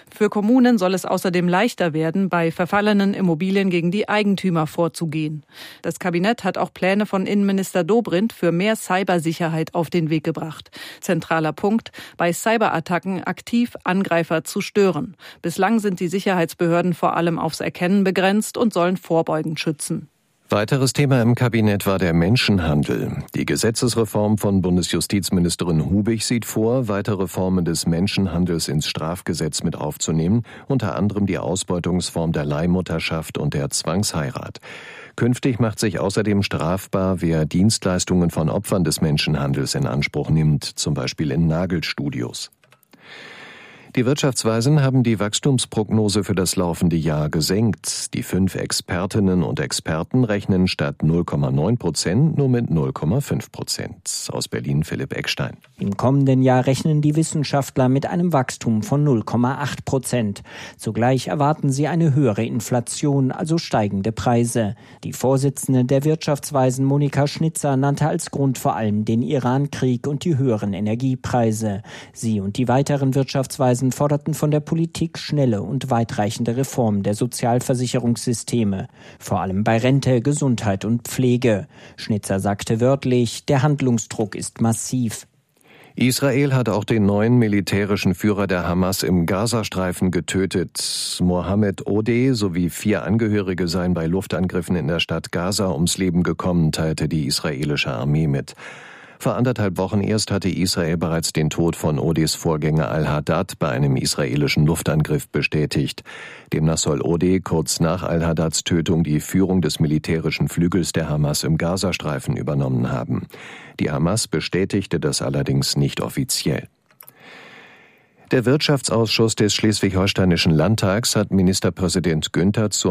Für Kommunen soll es außerdem leichter werden, bei verfallenen Immobilien gegen die Eigentümer vorzugehen. Das Kabinett hat auch Pläne von Innenminister Dobrindt für mehr Cybersicherheit auf den Weg gebracht. Zentraler Punkt: bei Cyberattacken aktiv Angreifer zu stören. Bislang sind die Sicherheitsbehörden vor allem aufs Erkennen begrenzt und sollen vorbeugend schützen. Weiteres Thema im Kabinett war der Menschenhandel. Die Gesetzesreform von Bundesjustizministerin Hubig sieht vor, weitere Formen des Menschenhandels ins Strafgesetz mit aufzunehmen, unter anderem die Ausbeutungsform der Leihmutterschaft und der Zwangsheirat. Künftig macht sich außerdem strafbar, wer Dienstleistungen von Opfern des Menschenhandels in Anspruch nimmt, zum Beispiel in Nagelstudios. Die Wirtschaftsweisen haben die Wachstumsprognose für das laufende Jahr gesenkt. Die fünf Expertinnen und Experten rechnen statt null Komma neun Prozent nur mit null Komma fünf Prozent. Aus Berlin Philipp Eckstein. Im kommenden Jahr rechnen die Wissenschaftler mit einem Wachstum von null Komma acht Prozent. Zugleich erwarten sie eine höhere Inflation, also steigende Preise. Die Vorsitzende der Wirtschaftsweisen Monika Schnitzer nannte als Grund vor allem den Iran-Krieg und die höheren Energiepreise. Sie und die weiteren Wirtschaftsweisen forderten von der Politik schnelle und weitreichende Reformen der Sozialversicherungssysteme, vor allem bei Rente, Gesundheit und Pflege. Schnitzer sagte wörtlich, der Handlungsdruck ist massiv. Israel hat auch den neuen militärischen Führer der Hamas im Gazastreifen getötet. Mohammed Odeh sowie vier Angehörige seien bei Luftangriffen in der Stadt Gaza ums Leben gekommen, teilte die israelische Armee mit. Vor anderthalb Wochen erst hatte Israel bereits den Tod von Odehs Vorgänger Al-Haddad bei einem israelischen Luftangriff bestätigt. Demnach soll Odeh kurz nach Al-Haddads Tötung die Führung des militärischen Flügels der Hamas im Gazastreifen übernommen haben. Die Hamas bestätigte das allerdings nicht offiziell. Der Wirtschaftsausschuss des Schleswig-Holsteinischen Landtags hat Ministerpräsident Günther zur